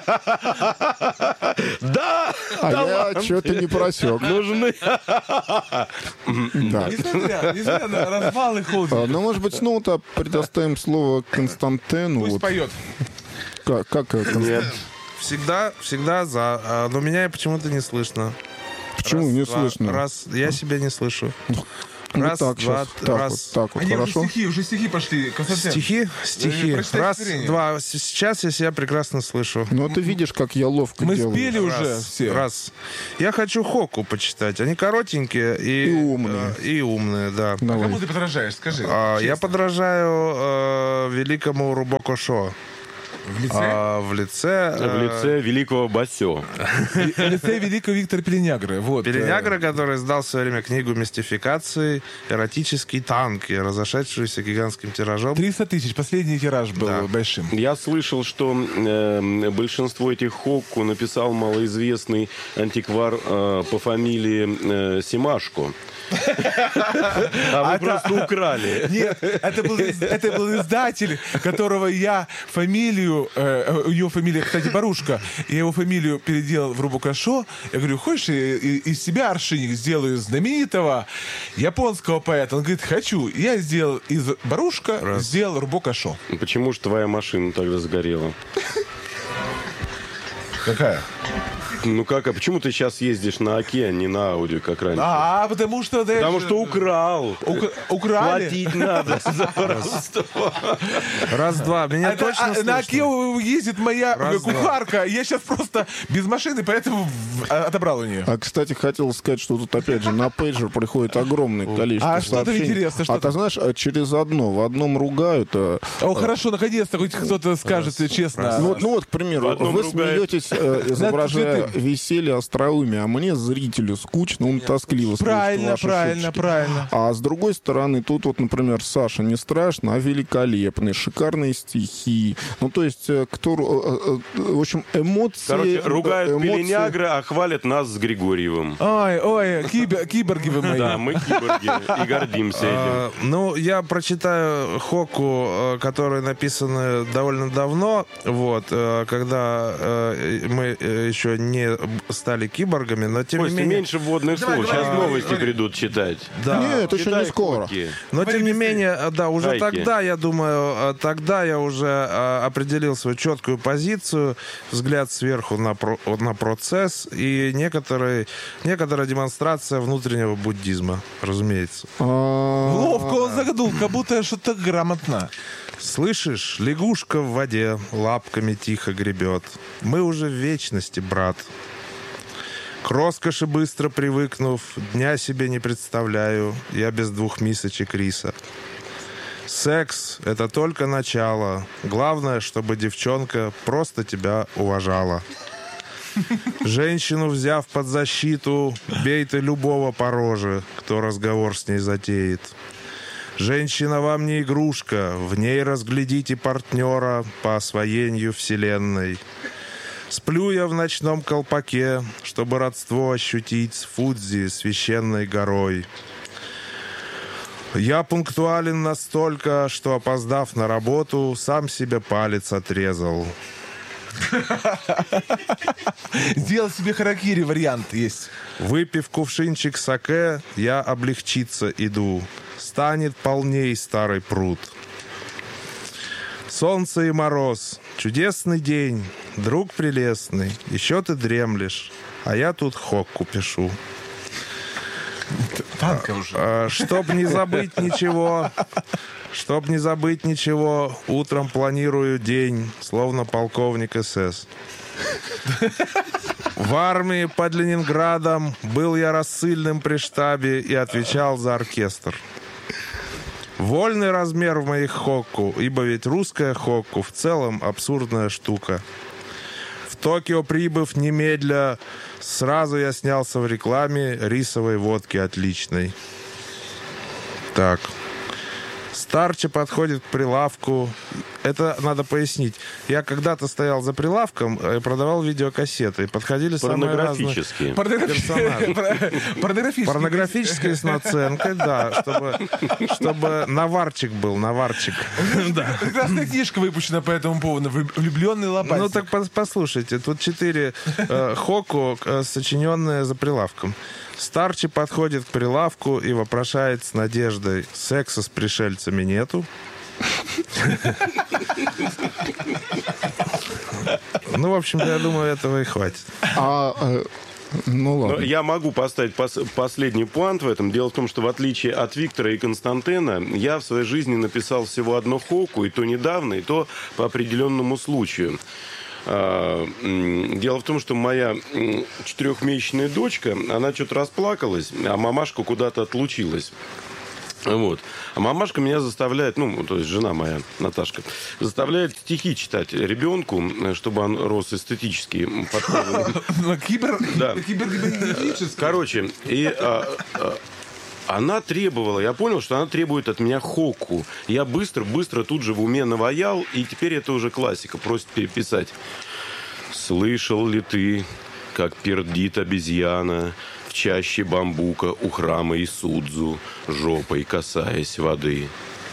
Speaker 3: Да!
Speaker 1: А я что-то не просек.
Speaker 3: Нужны.
Speaker 1: Да.
Speaker 2: Несмотря, несмотря на развал и холдинг.
Speaker 1: А, ну, может быть, снова-то предоставим слово Константину.
Speaker 2: Пусть
Speaker 1: Вот.
Speaker 2: поет.
Speaker 1: Как, как это?
Speaker 3: Нет.
Speaker 4: Всегда, всегда за. А, но меня почему-то не слышно.
Speaker 1: Почему
Speaker 4: Раз,
Speaker 1: не
Speaker 4: два,
Speaker 1: слышно?
Speaker 4: Раз, я себя не слышу.
Speaker 1: Ну,
Speaker 4: Раз,
Speaker 1: так,
Speaker 4: два,
Speaker 1: щас. Так,
Speaker 4: раз.
Speaker 1: вот, так вот,
Speaker 2: Они уже
Speaker 1: хорошо?
Speaker 2: стихи, уже стихи пошли. Константин.
Speaker 4: Стихи, стихи.
Speaker 2: прочитай
Speaker 4: Раз,
Speaker 2: стихотворение.
Speaker 4: два. С- Сейчас я себя прекрасно слышу.
Speaker 1: Ну, ты видишь, как я ловко
Speaker 2: Мы
Speaker 1: делаю.
Speaker 2: спели уже
Speaker 4: Раз,
Speaker 2: все.
Speaker 4: раз. Я хочу Хокку почитать. Они коротенькие и,
Speaker 1: И умные.
Speaker 4: э, и умные, да.
Speaker 1: Давай.
Speaker 2: Кому ты подражаешь, скажи.
Speaker 4: А, я
Speaker 2: честно.
Speaker 4: подражаю э, великому Рубоко Шо.
Speaker 2: В лице?
Speaker 4: А, в лице...
Speaker 3: В
Speaker 4: э,
Speaker 3: лице великого Басё.
Speaker 2: В лице великого Виктора Пеленягры. Вот.
Speaker 4: Пеленягра, который издал в свое время книгу «Мистификации. Эротический танк», и разошедшуюся гигантским тиражом.
Speaker 2: триста тысяч. Последний тираж был
Speaker 4: Да.
Speaker 2: большим.
Speaker 3: Я слышал, что э, большинство этих хокку написал малоизвестный антиквар э, по фамилии э, Симашко. А вы просто украли.
Speaker 2: Нет, это был, из- это был издатель, которого я фамилию, э, у него фамилия, кстати, Барушка, я его фамилию переделал в Рубукашо. Я говорю, хочешь, я и- из себя аршиник сделаю знаменитого японского поэта? Он говорит, хочу. Я сделал из Барушка, сделал Рубукашо.
Speaker 3: Почему же твоя машина тогда сгорела?
Speaker 2: Какая?
Speaker 3: Ну как, а почему ты сейчас ездишь на Оке, а не на Ауди, как раньше?
Speaker 2: А, потому что... да,
Speaker 3: Потому
Speaker 2: это-
Speaker 3: что украл.
Speaker 2: Ук- украли.
Speaker 3: Платить надо за воровство.
Speaker 4: Раз-два. Меня
Speaker 2: Это,
Speaker 4: точно
Speaker 2: а,
Speaker 4: слышно.
Speaker 2: на Оке ездит моя
Speaker 4: Раз, два.
Speaker 2: кухарка. Я сейчас просто без машины, поэтому в- а- отобрал у нее.
Speaker 1: А, кстати, хотел сказать, что тут, опять же, на пейджер приходит огромное количество
Speaker 2: А что там
Speaker 1: сообщений.
Speaker 2: интересно, что
Speaker 1: а ты
Speaker 2: там?
Speaker 1: знаешь, а через одно. В одном ругают. а,
Speaker 2: О, хорошо, наконец-то хоть кто-то скажет честно.
Speaker 1: Ну вот, ну вот, к
Speaker 3: В
Speaker 1: примеру,
Speaker 3: одном
Speaker 1: вы
Speaker 3: ругают.
Speaker 1: смеетесь, э, изображая
Speaker 2: цветы.
Speaker 1: веселье, остроумие, а мне, зрителю, скучно, он тоскливо слушает
Speaker 2: Правильно,
Speaker 1: ваши
Speaker 2: правильно,
Speaker 1: шуточки.
Speaker 2: правильно.
Speaker 1: А с другой стороны, тут вот, например, Саша не страшно, а великолепный, шикарные стихи. Ну, то есть, э, кто, э, э, в общем, эмоции...
Speaker 3: Короче, ругают
Speaker 1: эмоции-
Speaker 3: Пеленягра, а хвалят нас с Григорьевым.
Speaker 2: Ой, ой, кибер- киборги вы мои.
Speaker 3: Да, мы киборги и гордимся этим.
Speaker 4: А, ну, я прочитаю Хокку, э, которые написаны довольно давно, вот, э, когда э, мы э, еще не стали киборгами, но тем
Speaker 3: Костя,
Speaker 4: не менее...
Speaker 3: меньше вводных
Speaker 2: Давай,
Speaker 3: слов.
Speaker 2: говори,
Speaker 3: Сейчас
Speaker 2: говори,
Speaker 3: новости
Speaker 2: говори.
Speaker 3: придут читать.
Speaker 4: Да.
Speaker 1: Нет, еще
Speaker 3: Читай
Speaker 1: не скоро.
Speaker 3: Хокки.
Speaker 4: Но
Speaker 2: Говори
Speaker 4: тем не
Speaker 2: быстрее.
Speaker 4: менее, э, да, уже
Speaker 3: Хайки.
Speaker 4: тогда, я думаю, э, тогда я уже э, определил свою четкую позицию, взгляд сверху на, про- на процесс и некоторые, некоторая демонстрация внутреннего буддизма, разумеется.
Speaker 1: А,
Speaker 2: Ловко он загнул, как будто что-то грамотно.
Speaker 4: Слышишь, лягушка в воде лапками тихо гребет. Мы уже в вечности, брат. К роскоши быстро привыкнув, дня себе не представляю, я без двух мисочек риса. Секс — это только начало. Главное, чтобы девчонка просто тебя уважала. Женщину взяв под защиту, бей ты любого по роже, кто разговор с ней затеет. Женщина вам не игрушка, в ней разглядите партнера по освоению вселенной. Сплю я в ночном колпаке, чтобы родство ощутить с Фудзи, священной горой. Я пунктуален настолько, что, опоздав на работу, сам себе палец отрезал.
Speaker 2: Сделал себе харакири, вариант есть.
Speaker 4: Выпив кувшинчик саке, я облегчиться иду. Станет полней старый пруд. Солнце и мороз. Чудесный день. Друг прелестный. Еще ты дремлешь. А я тут хокку пишу.
Speaker 2: Танка уже.
Speaker 4: А, чтоб не забыть ничего, чтоб не забыть ничего, утром планирую день, словно полковник СС. В армии под Ленинградом был я рассыльным при штабе и отвечал за оркестр. Вольный размер в моих хокку, ибо ведь русская хокку в целом абсурдная штука. В Токио прибыв немедля, сразу я снялся в рекламе рисовой водки отличной. Так. Старче подходит к прилавку. Это надо пояснить. Я когда-то стоял за прилавком и продавал видеокассеты. Подходили самые разные
Speaker 3: Порнографические.
Speaker 4: персонажи.
Speaker 2: Порнографические.
Speaker 4: Порнографические с наценкой, да, чтобы, чтобы наварчик был, наварчик. Да.
Speaker 2: Прекрасная книжка выпущена по этому поводу. «Влюбленный лопатник».
Speaker 4: Ну так пос- послушайте, тут четыре э, хоку, э, сочиненные за прилавком. Старче подходит к прилавку и вопрошает с надеждой: секса с пришельцами нету? Ну, в общем, я думаю, этого и хватит.
Speaker 1: А, э, ну
Speaker 3: Но
Speaker 1: ладно.
Speaker 3: я могу поставить пос- последний пуант в этом. Дело в том, что в отличие от Виктора и Константина, я в своей жизни написал всего одно хоку, и то недавно, и то по определенному случаю. А, м, Дело в том, что моя м, четырехмесячная дочка, она что-то расплакалась, а мамашка куда-то отлучилась. Вот. А мамашка меня заставляет, ну, то есть жена моя, Наташка, заставляет стихи читать ребенку, чтобы он рос эстетически подходом.
Speaker 2: Кибер...
Speaker 3: Да.
Speaker 2: Кибергибернетический.
Speaker 3: Короче, и а, а, она требовала, я понял, что она требует от меня хоку. Я быстро-быстро тут же в уме наваял, и теперь это уже классика, просит переписать. Слышал ли ты, как пердит обезьяна в чаще бамбука у храма Исудзу, жопой касаясь воды?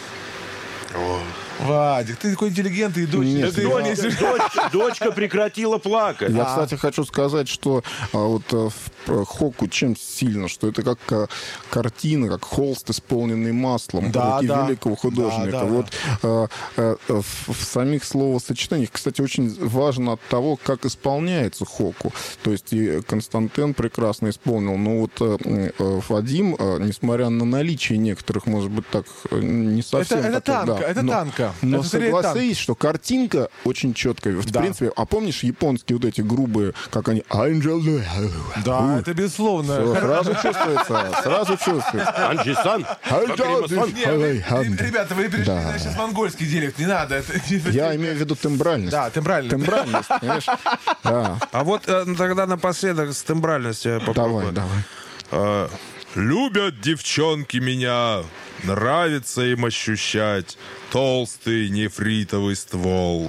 Speaker 2: Вадик, ты такой интеллигентный, и дочь.
Speaker 1: Нет,
Speaker 2: Ты
Speaker 1: я-
Speaker 2: его не-
Speaker 3: Дочка, дочка прекратила плакать.
Speaker 1: Я, кстати, хочу сказать, что а, вот а, в э, хоку чем сильно, что это как а, картина, как холст, исполненный маслом
Speaker 2: Да,
Speaker 1: руки
Speaker 2: да.
Speaker 1: великого художника.
Speaker 2: Да, да,
Speaker 1: вот а, а, в, в самих словосочетаниях, кстати, очень важно от того, как исполняется хоку. То есть и Константин прекрасно исполнил, но вот а, а, Вадим, а, несмотря на наличие некоторых, может быть, так а, не совсем...
Speaker 2: Это, это
Speaker 1: таких,
Speaker 2: танка,
Speaker 1: да,
Speaker 2: это
Speaker 1: но-
Speaker 2: танка.
Speaker 1: Но
Speaker 2: Это скорее танк.
Speaker 1: согласись, что картинка очень четкая. В
Speaker 2: Да.
Speaker 1: принципе, а помнишь японские вот эти грубые, как они... Angel...
Speaker 2: Да, это безусловно.
Speaker 1: Всё, сразу чувствуется, сразу чувствуется.
Speaker 3: Анджи-сан,
Speaker 1: Angel...
Speaker 2: Не, вы- ребята, вы перешли
Speaker 1: Да.
Speaker 2: на сейчас монгольский диалект, не надо. Это,
Speaker 1: Я имею в виду тембральность.
Speaker 2: Да, тембрально.
Speaker 1: Тембральность, понимаешь? Да.
Speaker 4: А вот э, тогда напоследок с тембральностью я попробую.
Speaker 1: Давай, давай.
Speaker 4: А, любят девчонки меня, нравится им ощущать толстый нефритовый ствол.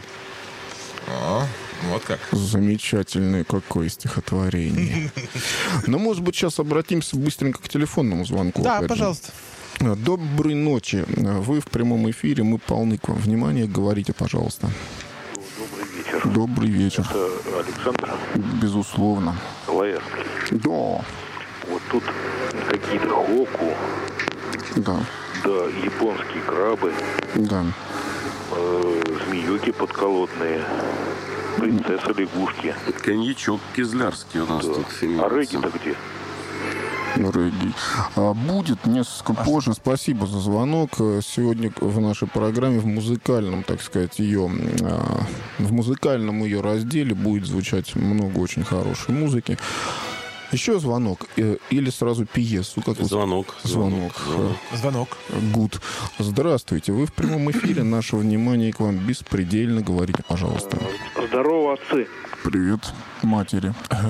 Speaker 2: А, вот как.
Speaker 1: Замечательное какое стихотворение. Ну, может быть, сейчас обратимся быстренько к телефонному звонку.
Speaker 2: Да,
Speaker 1: опять же.
Speaker 2: пожалуйста.
Speaker 1: Доброй ночи. Вы в прямом эфире, мы полны к вам. Внимание, говорите, пожалуйста.
Speaker 6: Добрый вечер.
Speaker 1: Добрый вечер.
Speaker 6: Это Александр
Speaker 1: Безусловно.
Speaker 6: Лаевский.
Speaker 1: Да.
Speaker 6: Вот тут какие-то хоку,
Speaker 1: Да.
Speaker 6: да, японские крабы,
Speaker 1: Да.
Speaker 6: э, змеюки подколодные, принцесса-лягушки.
Speaker 3: коньячок кизлярский у нас тут.
Speaker 6: А регги-то где?
Speaker 1: Регги. А, будет несколько позже. Спасибо за звонок. Сегодня в нашей программе в музыкальном, так сказать, ее а, в музыкальном ее разделе будет звучать много очень хорошей музыки. Еще звонок э, или сразу пьесу. Как вы-
Speaker 3: Звонок.
Speaker 1: Звонок.
Speaker 2: Звонок.
Speaker 1: Гуд. Здравствуйте. Вы в прямом эфире. Наше внимание к вам беспредельно. Говорите, пожалуйста.
Speaker 6: Здорово, отцы.
Speaker 1: Привет, матери.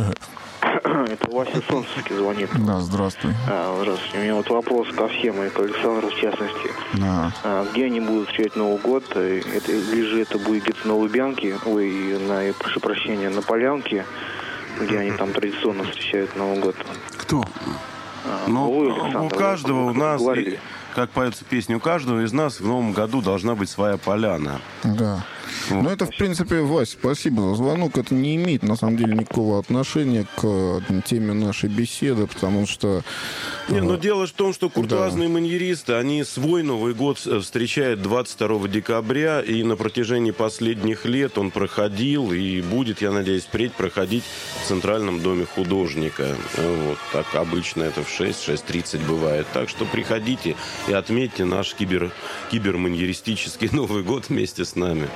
Speaker 6: Это Вася Солнцевский звонит.
Speaker 1: Да, здравствуй.
Speaker 6: А, здравствуйте. У меня вот вопрос ко всем, и к Александру в частности.
Speaker 1: Да.
Speaker 6: А, где они будут встречать Новый год? Э, Это, или же это будет где-то на Лубянке, ой, на, я прошу прощения, на Полянке, где они там традиционно встречают Новый год?
Speaker 3: Кто?
Speaker 6: А,
Speaker 3: Ну,
Speaker 6: вы,
Speaker 3: у
Speaker 6: Александр,
Speaker 3: каждого
Speaker 6: вы
Speaker 3: у нас,
Speaker 6: говорили.
Speaker 3: как поется песня, у каждого из нас в новом году должна быть своя поляна.
Speaker 1: Да. Ну, это, в принципе, Вась, спасибо за звонок. Это не имеет, на самом деле, никакого отношения к э, теме нашей беседы, потому что...
Speaker 3: Не,
Speaker 1: э,
Speaker 3: но дело в том, что куртуазные маньеристы, они свой Новый год встречают двадцать второго декабря, и на протяжении последних лет он проходил и будет, я надеюсь, впредь проходить в Центральном доме художника. Вот так обычно это в шесть, шесть тридцать бывает. Так что приходите и отметьте наш кибер, киберманьеристический Новый год вместе с нами.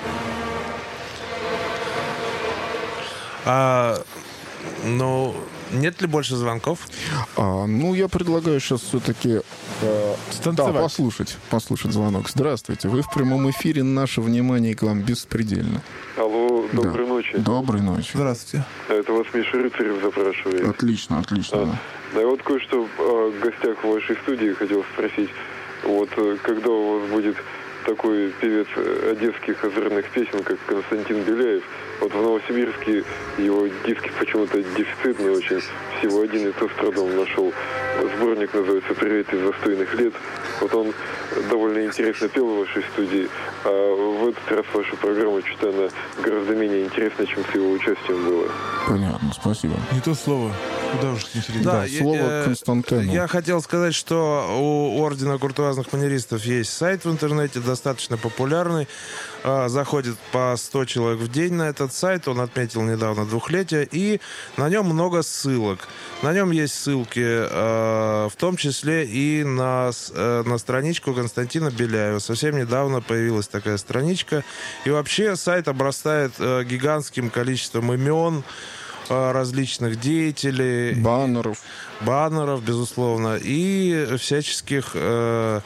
Speaker 4: А, ну, нет ли больше звонков?
Speaker 1: а, ну, я предлагаю сейчас все-таки... Да,
Speaker 2: Станцевать.
Speaker 1: послушать, послушать звонок. Здравствуйте. Вы в прямом эфире. Наше внимание к вам беспредельно.
Speaker 7: Алло, доброй
Speaker 1: Да.
Speaker 7: ночи.
Speaker 1: Доброй ночи.
Speaker 2: Здравствуйте.
Speaker 7: Это вас Миша Рыцарев запрашивает.
Speaker 1: Отлично, отлично. да.
Speaker 7: Да, я вот кое-что э, в гостях в вашей студии хотел спросить. Вот э, когда у вас будет такой певец одесских озерных песен, как Константин Беляев, вот в Новосибирске его диски почему-то дефицитные очень. Всего один, и то с трудом нашел. Сборник называется «Привет из застойных лет». Вот он довольно интересно пел в вашей студии, а в этот раз ваша программа, что-то она гораздо менее интересна, чем с его участием было.
Speaker 1: Понятно, спасибо.
Speaker 2: Не то слово. Куда уж интересно.
Speaker 1: Да,
Speaker 4: я-
Speaker 1: слово
Speaker 4: я-
Speaker 1: Константину.
Speaker 4: Я хотел сказать, что у Ордена куртуазных манеристов есть сайт в интернете, достаточно популярный. А, Заходит по сто человек в день на этот сайт. Он отметил недавно двухлетие. И на нем много ссылок. На нем есть ссылки, э, в том числе и на, с- э, на страничку Константина Беляева. Совсем недавно появилась такая страничка. И вообще сайт обрастает э, гигантским количеством имен э, различных деятелей.
Speaker 1: Баннеров.
Speaker 4: Баннеров, безусловно, и всяческих э,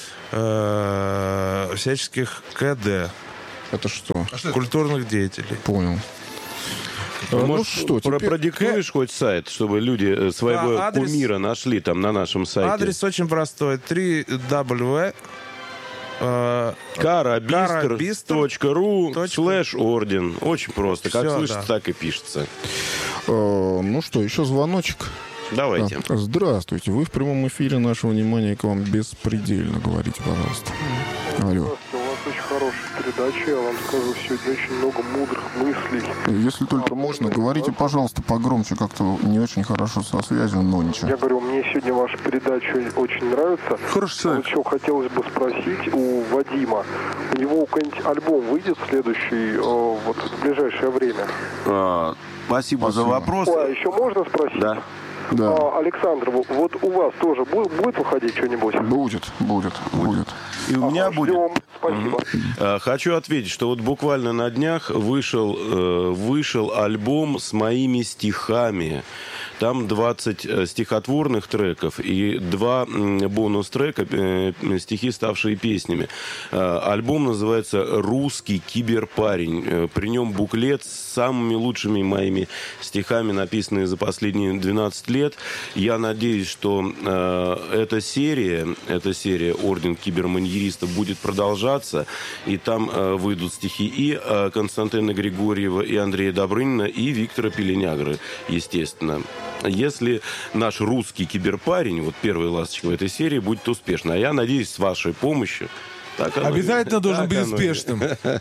Speaker 4: э, всяческих КД,
Speaker 1: Это что?
Speaker 4: культурных деятелей.
Speaker 1: Понял.
Speaker 3: Ну,
Speaker 1: Ну
Speaker 3: может,
Speaker 1: что,
Speaker 3: про-
Speaker 1: теперь-
Speaker 3: продиктуешь хоть сайт, чтобы люди э, своего
Speaker 4: Да, адрес-
Speaker 3: кумира нашли там на нашем сайте?
Speaker 4: Адрес очень простой. три дабл ю э э,
Speaker 3: карабистр точка ру
Speaker 4: Точка.
Speaker 3: слэш орден. Очень просто. Как
Speaker 4: Всё,
Speaker 3: слышится,
Speaker 4: да.
Speaker 3: так и пишется.
Speaker 1: Э, Ну что, еще звоночек.
Speaker 3: Давайте.
Speaker 1: Да. Здравствуйте. Вы в прямом эфире. Наше внимание к вам беспредельно. Говорите, пожалуйста. Алло.
Speaker 7: У вас очень хорошая передача, я вам скажу, сегодня очень много мудрых мыслей.
Speaker 1: Если только можно, говорите, пожалуйста, погромче. Как-то не очень хорошо со связью, но ничего.
Speaker 7: Я говорю, мне сегодня ваша передача очень нравится.
Speaker 2: Хорошо.
Speaker 7: Вот что хотелось бы спросить у Вадима. У него какой-нибудь альбом выйдет следующий, э, вот в ближайшее время?
Speaker 3: А, спасибо, за
Speaker 1: Спасибо.
Speaker 3: вопрос.
Speaker 7: Ой, а еще можно спросить?
Speaker 3: Да.
Speaker 1: Да.
Speaker 7: А, Александр, вот- вот у вас тоже будет, будет выходить что-нибудь?
Speaker 1: Будет, будет, будет.
Speaker 3: И у меня
Speaker 7: Ага,
Speaker 3: будет.
Speaker 7: ждем. Спасибо.
Speaker 3: А, Хочу ответить, что вот буквально на днях вышел, э, вышел альбом с моими стихами. Там двадцать э, стихотворных треков и два м, бонус-трека, э, стихи, ставшие песнями. Э, Альбом называется «Русский киберпарень». Э, При нем буклет с самыми лучшими моими стихами, написанные за последние двенадцать лет. Я надеюсь, что э, эта серия, эта серия «Орден киберманьеристов» будет продолжаться, и там э, выйдут стихи и э, Константина Григорьева, и Андрея Добрынина, и Виктора Пеленягры, естественно. Если наш русский киберпарень, вот первая ласточка в этой серии, будет успешна. А я надеюсь, с вашей помощью. Так оно-
Speaker 2: Обязательно должен
Speaker 3: так
Speaker 2: быть
Speaker 3: оно и-
Speaker 2: успешным.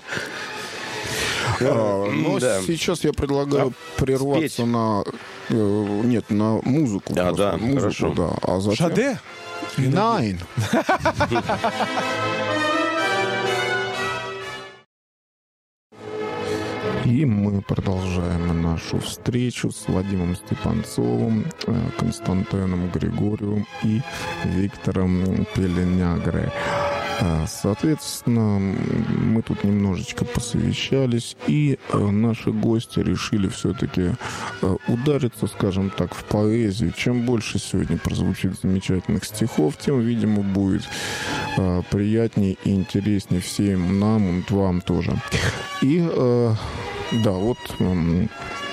Speaker 1: А, но
Speaker 3: Да.
Speaker 1: сейчас я предлагаю
Speaker 3: А,
Speaker 1: прерваться
Speaker 3: спеть.
Speaker 1: на... э, Нет, на музыку.
Speaker 3: А,
Speaker 1: просто.
Speaker 3: да,
Speaker 1: Музыку,
Speaker 3: хорошо.
Speaker 1: да. А затем...
Speaker 2: Шаде?
Speaker 1: Найн. И мы продолжаем нашу встречу с Вадимом Степанцовым, э, Константином Григорьевым и Виктором Пеленягрой. А, Соответственно, мы тут немножечко посовещались, и э, наши гости решили все-таки э, удариться, скажем так, в поэзию. Чем больше сегодня прозвучит замечательных стихов, тем, видимо, будет э, приятнее и интереснее всем нам, и вам тоже. И, э, да, вот... эм,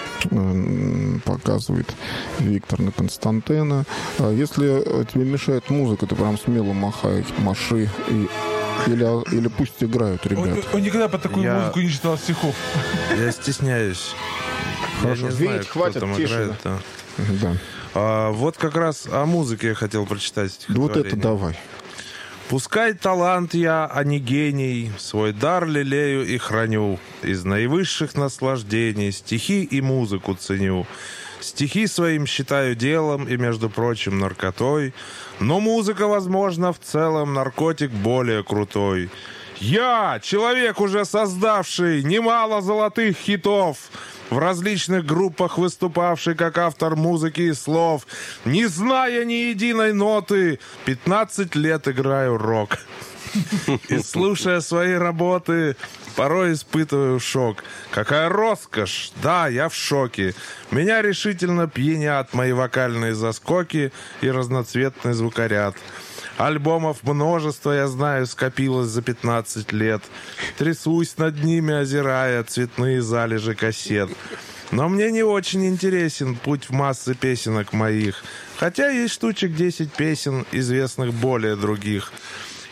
Speaker 1: м, показывает Виктор на Константина. А Если э, тебе мешает музыка, ты прям смело махай, маши и или, или пусть играют,
Speaker 2: Он,
Speaker 1: ребят.
Speaker 2: он никогда под такую
Speaker 4: Я-
Speaker 2: музыку не читал стихов.
Speaker 4: Я стесняюсь.
Speaker 1: Хорошо.
Speaker 4: Я не
Speaker 1: Видите,
Speaker 4: знаю, кто
Speaker 1: хватит,
Speaker 4: там
Speaker 1: тише,
Speaker 4: играет, да.
Speaker 1: Да.
Speaker 4: А, вот как раз о музыке я хотел прочитать
Speaker 1: Вот это
Speaker 4: стихотворение.
Speaker 1: давай.
Speaker 4: Пускай талант я, а не гений, свой дар лелею и храню. Из наивысших наслаждений стихи и музыку ценю. Стихи своим считаю делом и, между прочим, наркотой. Но музыка, возможно, в целом наркотик более крутой. Я, человек, уже создавший немало золотых хитов, в различных группах выступавший как автор музыки и слов, не зная ни единой ноты, пятнадцать лет играю рок. И слушая свои работы, порой испытываю шок. Какая роскошь! Да, я в шоке. Меня решительно пьянят мои вокальные заскоки и разноцветный звукоряд. Альбомов множество, я знаю, скопилось за пятнадцать лет. Трясусь над ними, озирая цветные залежи кассет. Но мне не очень интересен путь в массы песенок моих. Хотя есть штучек десять песен, известных более других.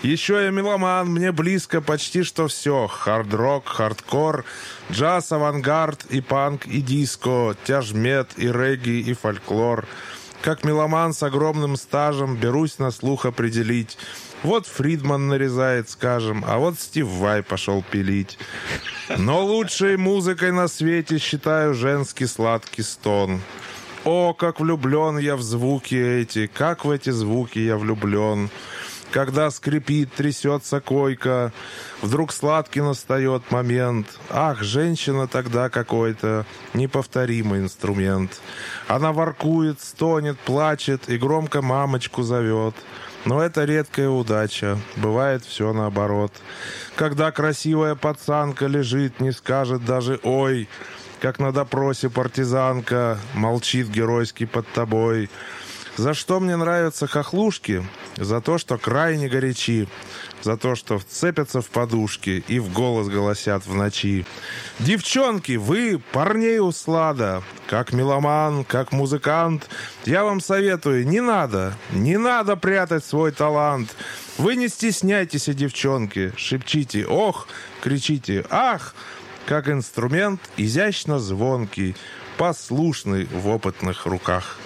Speaker 4: Еще я меломан, мне близко почти что все. Хард-рок, хардкор, джаз, авангард и панк, и диско, тяжмет, и регги, и фольклор. Как меломан с огромным стажем берусь на слух определить. Вот Фридман нарезает, скажем, а вот Стив Vai пошел пилить. Но лучшей музыкой на свете считаю женский сладкий стон. О, как влюблен я в звуки эти, как в эти звуки я влюблен. Когда скрипит, трясется койка, вдруг сладкий настает момент. Ах, женщина тогда какой-то неповторимый инструмент. Она воркует, стонет, плачет и громко мамочку зовет. Но это редкая удача, бывает все наоборот. Когда красивая пацанка лежит, не скажет даже «ой», как на допросе партизанка молчит геройски под тобой. За что мне нравятся хохлушки? За то, что крайне горячи. За то, что вцепятся в подушки и в голос голосят в ночи. Девчонки, вы парней услада. Как меломан, как музыкант, я вам советую, не надо, не надо прятать свой талант. Вы не стесняйтесь, девчонки, шепчите «ох», кричите «ах». Как инструмент изящно звонкий, послушный в опытных руках.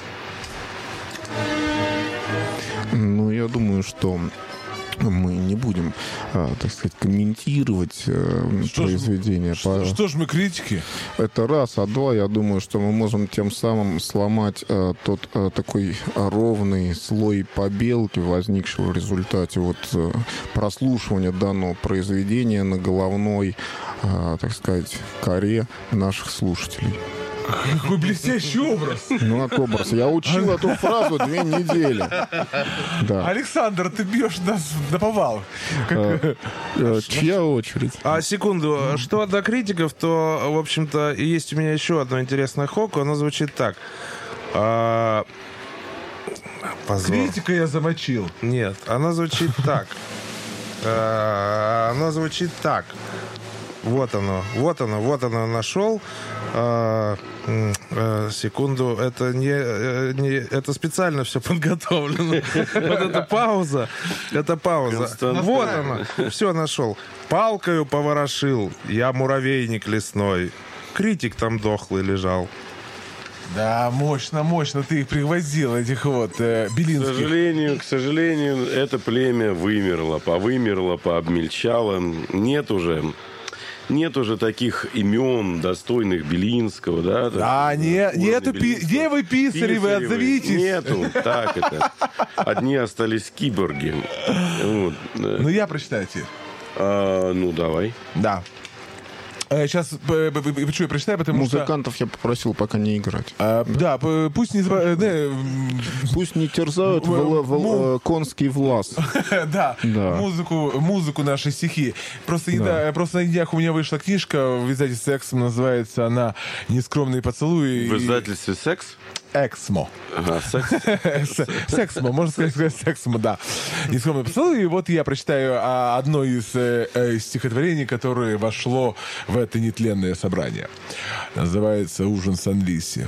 Speaker 1: Ну, я думаю, что мы не будем, а, так сказать, комментировать а,
Speaker 8: что
Speaker 1: произведение.
Speaker 8: Ж, что, что ж мы критики?
Speaker 1: Это раз, а два, я думаю, что мы можем тем самым сломать а, тот а, такой а, ровный слой побелки, возникшего в результате вот а, прослушивания данного произведения на головной, а, так сказать, коре наших слушателей.
Speaker 8: Какой блестящий образ.
Speaker 1: Ну, как образ. Я учил эту фразу две недели. Да.
Speaker 8: Александр, ты бьешь нас на повал.
Speaker 1: А, а, чья очередь?
Speaker 4: А секунду, что до критиков, то, в общем-то, есть у меня еще одно интересное хоку. Оно звучит так. А... Позор.
Speaker 8: Критика я замочил.
Speaker 4: Нет, она звучит так. А, Она звучит так. Вот оно, вот оно, вот оно нашел. А, а, секунду, это не, не, это специально все подготовлено. Вот эта пауза, это пауза. Вот оно, все нашел. Палкою поворошил, я муравейник лесной. Критик там дохлый лежал.
Speaker 8: Да, мощно, мощно ты их пригвоздил, этих вот э, белинских.
Speaker 3: К сожалению, к сожалению, это племя вымерло, повымерло, пообмельчало. Нет уже... Нет уже таких имен, достойных Белинского, да?
Speaker 8: Да, не, нету, пи, где вы, писари, вы отзовитесь?
Speaker 3: Нету, так это. Одни остались киборги. Вот.
Speaker 8: Ну, я прочитаю тебе.
Speaker 3: А, ну, давай.
Speaker 8: Да. Сейчас, почему я прочитаю, потому
Speaker 1: Музыкантов
Speaker 8: что...
Speaker 1: я попросил пока не играть.
Speaker 8: А, да, пусть не...
Speaker 1: Пусть не терзают вла- вла- конский влас.
Speaker 8: Да,
Speaker 1: Да.
Speaker 8: музыку, музыку нашей стихи. Просто,
Speaker 1: Да.
Speaker 8: неда- просто на днях у меня вышла книжка в издательстве «Эксмо», называется она «Нескромные поцелуи».
Speaker 3: В издательстве «Секс»?
Speaker 8: «Эксмо».
Speaker 3: Ага, «Секс».
Speaker 8: «Сексмо», можно сказать, сказать «Сексмо», да. «Нескромные поцелуи». И вот я прочитаю а, одно из э, э, стихотворений, которое вошло в это нетленное собрание. Называется «Ужин с Анлиси».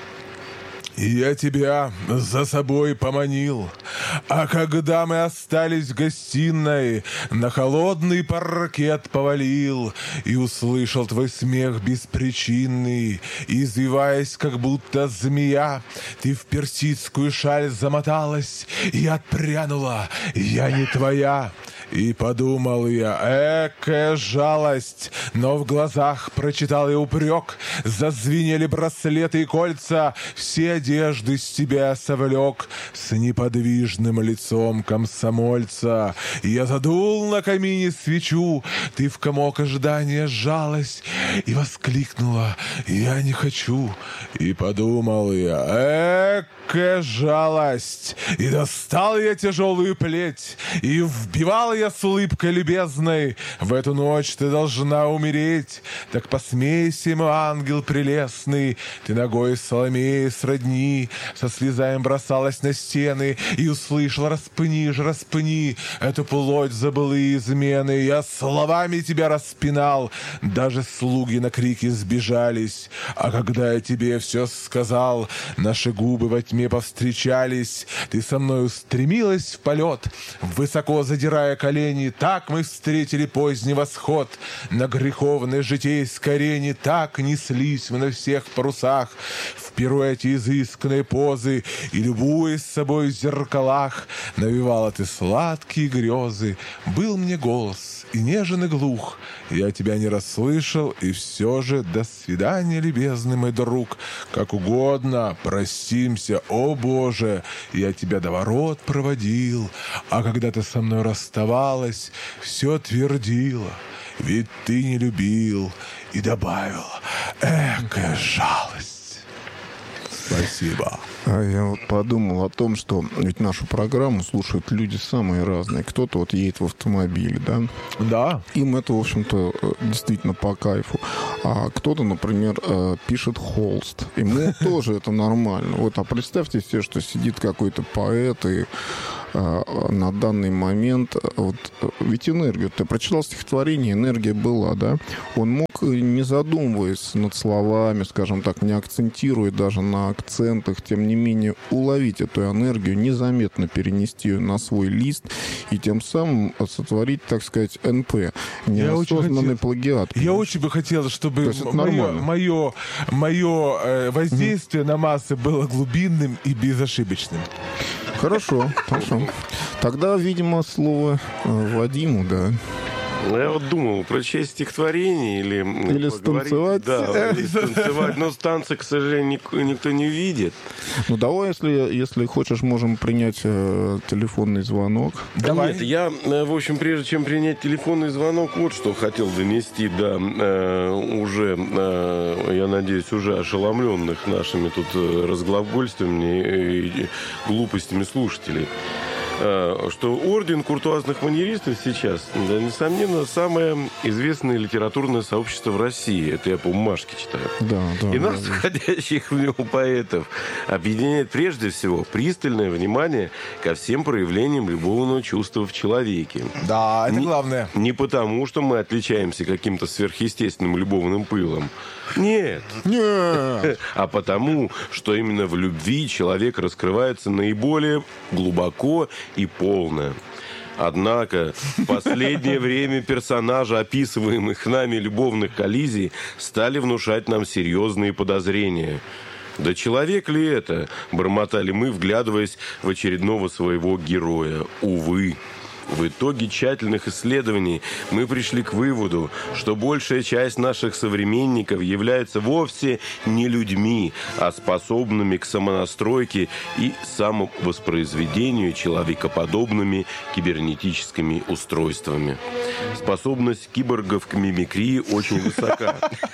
Speaker 8: И я тебя за собой поманил, а когда мы остались в гостиной, на холодный паркет повалил и услышал твой смех беспричинный, извиваясь, как будто змея, ты в персидскую шаль замоталась и отпрянула, я не твоя. И подумал я, экая жалость, но в глазах прочитал я упрек, зазвенели браслеты и кольца, все одежды с тебя совлек с неподвижным лицом комсомольца. Я задул на камине свечу, ты в комок ожидания сжалась и воскликнула, я не хочу. И подумал я, экая жалость, и достал я тяжелую плеть, и вбивал я с улыбкой любезной, в эту ночь ты должна умереть. Так посмейся, мой ангел прелестный, ты ногой Соломеи сродни, со слезами бросалась на стены и услышал, распни же, распни эту плоть за былые измены. Я словами тебя распинал, даже слуги на крики сбежались, а когда я тебе все сказал, наши губы во тьме тьме повстречались, ты со мною стремилась в полет, высоко задирая колени, так мы встретили поздний восход. На греховной житейской арене так неслись мы на всех парусах, в пируэте изысканной позы, и, любуясь собой в зеркалах, навевала ты сладкие грезы. Был мне голос и нежен, и глух, я тебя не расслышал, и все же до свидания, любезный мой друг. Как угодно, простимся, о Боже, я тебя до ворот проводил, а когда ты со мной расставалась, все твердила, ведь ты не любил, и добавил, экая жалость. Спасибо.
Speaker 1: А я вот подумал о том, что ведь нашу программу слушают люди самые разные. Кто-то вот едет в автомобиле, да?
Speaker 8: Да.
Speaker 1: Им это, в общем-то, действительно по кайфу. А кто-то, например, пишет холст. Ему тоже это нормально. Вот, а представьте себе, что сидит какой-то поэт и на данный момент, вот, ведь энергию, ты прочитал стихотворение, энергия была, да? Он мог, не задумываясь над словами, скажем так, не акцентируя даже на акцентах, тем не менее, уловить эту энергию, незаметно перенести ее на свой лист и тем самым сотворить, так сказать, эн пэ, неосознанный плагиат.
Speaker 8: Я очень бы хотел, чтобы мое, мое, мое э, воздействие mm-hmm. на массы было глубинным и безошибочным.
Speaker 1: Хорошо, хорошо. Тогда, видимо, слово Вадиму, да.
Speaker 3: Я вот думал, прочесть стихотворение или...
Speaker 1: Или станцевать.
Speaker 3: Да, или станцевать. Но станции, к сожалению, никто не видит.
Speaker 1: Ну, давай, если, если хочешь, можем принять э, телефонный звонок.
Speaker 3: Давай. Нет, я, в общем, прежде чем принять телефонный звонок, вот что хотел донести до э, уже, э, я надеюсь, уже ошеломленных нашими тут разглагольствами и глупостями слушателей. Что орден куртуазных манеристов сейчас, да, несомненно, самое известное литературное сообщество в России. Это я по бумажке читаю.
Speaker 1: Да, да,
Speaker 3: и
Speaker 1: да,
Speaker 3: нас,
Speaker 1: да.
Speaker 3: входящих в него поэтов, объединяет прежде всего пристальное внимание ко всем проявлениям любовного чувства в человеке.
Speaker 8: Да, это
Speaker 3: не,
Speaker 8: главное.
Speaker 3: Не потому, что мы отличаемся каким-то сверхъестественным любовным пылом. Нет.
Speaker 1: Нет.
Speaker 3: А потому, что именно в любви человек раскрывается наиболее глубоко и полно. Однако в последнее время персонажи, описываемых нами любовных коллизий, стали внушать нам серьезные подозрения. Да человек ли это? Бормотали мы, вглядываясь в очередного своего героя. Увы. В итоге тщательных исследований мы пришли к выводу, что большая часть наших современников является вовсе не людьми, а способными к самонастройке и самовоспроизведению человекоподобными кибернетическими устройствами. Способность киборгов к мимикрии очень высока.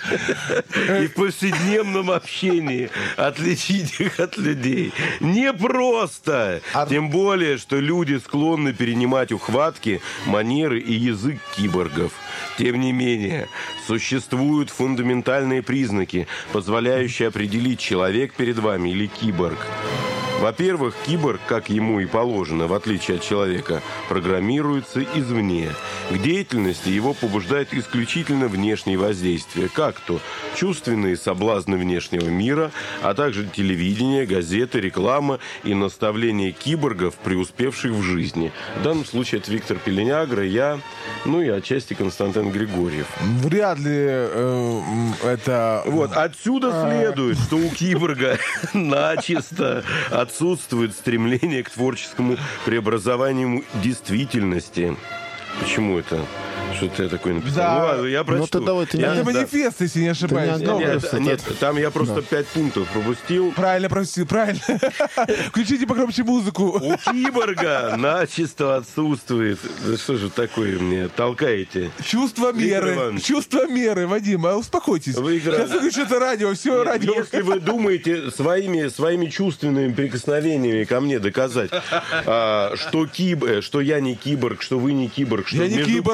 Speaker 3: И в повседневном общении отличить их от людей непросто. Тем более, что люди склонны перенимать у хватки, манеры и язык киборгов. Тем не менее, существуют фундаментальные признаки, позволяющие определить, человек перед вами или киборг. Во-первых, киборг, как ему и положено, в отличие от человека, программируется извне. К деятельности его побуждает исключительно внешние воздействия, как то чувственные соблазны внешнего мира, а также телевидение, газеты, реклама и наставления киборгов, преуспевших в жизни. В данном случае это Виктор Пеленягра, я, ну и отчасти Константин Григорьев.
Speaker 8: Вряд ли э, это...
Speaker 3: Вот, отсюда следует, что у киборга начисто отсутствует стремление к творческому преобразованию действительности. Почему это? Что-то я такое написал.
Speaker 8: Да.
Speaker 3: Ну ладно, я прочту.
Speaker 1: Ну, давай, ты
Speaker 3: я,
Speaker 8: Это
Speaker 3: да.
Speaker 8: манифест, если не ошибаюсь.
Speaker 1: Ты не
Speaker 8: Ну,
Speaker 3: Нет, нет, там я просто
Speaker 1: Да.
Speaker 3: пять пунктов пропустил.
Speaker 8: правильно просил, правильно. Включите погромче музыку.
Speaker 3: У киборга начисто отсутствует. Да что же такое мне толкаете?
Speaker 8: Чувство
Speaker 3: Виктор
Speaker 8: меры.
Speaker 3: Иванович.
Speaker 8: Чувство меры, Вадим, а успокойтесь.
Speaker 3: Виктор
Speaker 8: Сейчас выключится радио, все,
Speaker 3: Нет,
Speaker 8: радио.
Speaker 3: Если вы думаете своими, своими чувственными прикосновениями ко мне доказать, а, что, киб, что я не киборг, что вы не киборг, что
Speaker 8: Я не
Speaker 3: между
Speaker 8: киборг.
Speaker 3: киборгами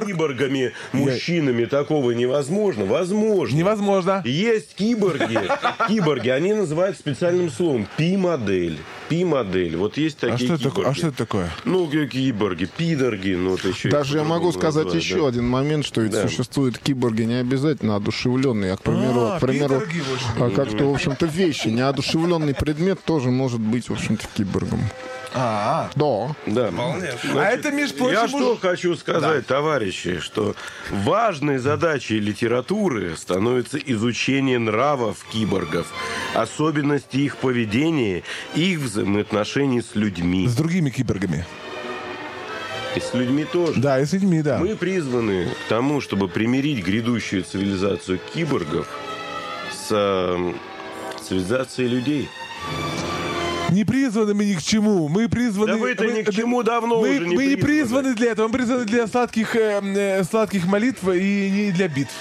Speaker 3: белыми мужчинами такого невозможно? Возможно.
Speaker 8: Невозможно.
Speaker 3: Есть киборги. Киборги, они называют специальным словом пи-модель. Пи-модель. Вот есть
Speaker 8: А
Speaker 3: такие
Speaker 8: что, это такое?
Speaker 3: киборги.
Speaker 8: а что это такое?
Speaker 3: Ну, киборги, пидорги, ну, это еще...
Speaker 1: Даже я могу сказать
Speaker 3: называют,
Speaker 1: еще
Speaker 3: да.
Speaker 1: один момент, что ведь
Speaker 3: Да.
Speaker 1: существуют киборги не обязательно одушевленные, а, к примеру,
Speaker 8: А,
Speaker 1: к примеру
Speaker 8: пидорги, в общем.
Speaker 1: а, как-то, в общем-то, вещи. Неодушевленный предмет тоже может быть, в общем-то, киборгом.
Speaker 8: А,
Speaker 1: Да.
Speaker 3: Да.
Speaker 8: а это, между прочим,
Speaker 3: Я
Speaker 8: уж-
Speaker 3: что хочу сказать, товарищи, что важной задачей литературы становится изучение нравов киборгов, особенностей их поведения, их взаимоотношений с людьми.
Speaker 8: с другими киборгами.
Speaker 3: И с людьми тоже.
Speaker 8: Да, и с людьми, да.
Speaker 3: Мы призваны к тому, чтобы примирить грядущую цивилизацию киборгов с э, цивилизацией людей.
Speaker 8: Не призваны мы ни к чему. Мы призваны...
Speaker 3: Да вы-то
Speaker 8: мы-
Speaker 3: ни к чему давно
Speaker 8: мы,
Speaker 3: уже не
Speaker 8: мы не
Speaker 3: призваны.
Speaker 8: призваны для этого. Мы призваны для сладких, э, э, сладких молитв и не для битв.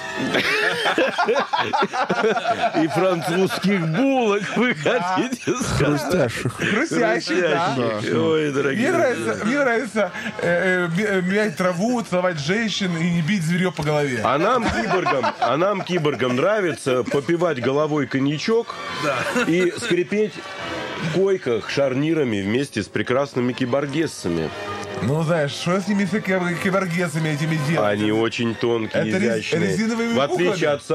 Speaker 3: И французских булок вы хотите сказать?
Speaker 1: Хрустящих.
Speaker 8: Хрустящих, да.
Speaker 3: Ой, дорогие.
Speaker 8: Мне нравится, мне нравится э, э, м- мять траву, целовать женщин и не бить зверье по голове.
Speaker 3: А нам, киборгам, а нам, киборгам, нравится попивать головой коньячок и скрипеть в койках шарнирами вместе с прекрасными киборгессами.
Speaker 8: Ну, знаешь, что с ними, с киборгесами этими делать?
Speaker 3: Они очень тонкие,
Speaker 8: Это рез-
Speaker 3: изящные.
Speaker 8: резиновыми
Speaker 3: В отличие
Speaker 8: пухами?
Speaker 3: от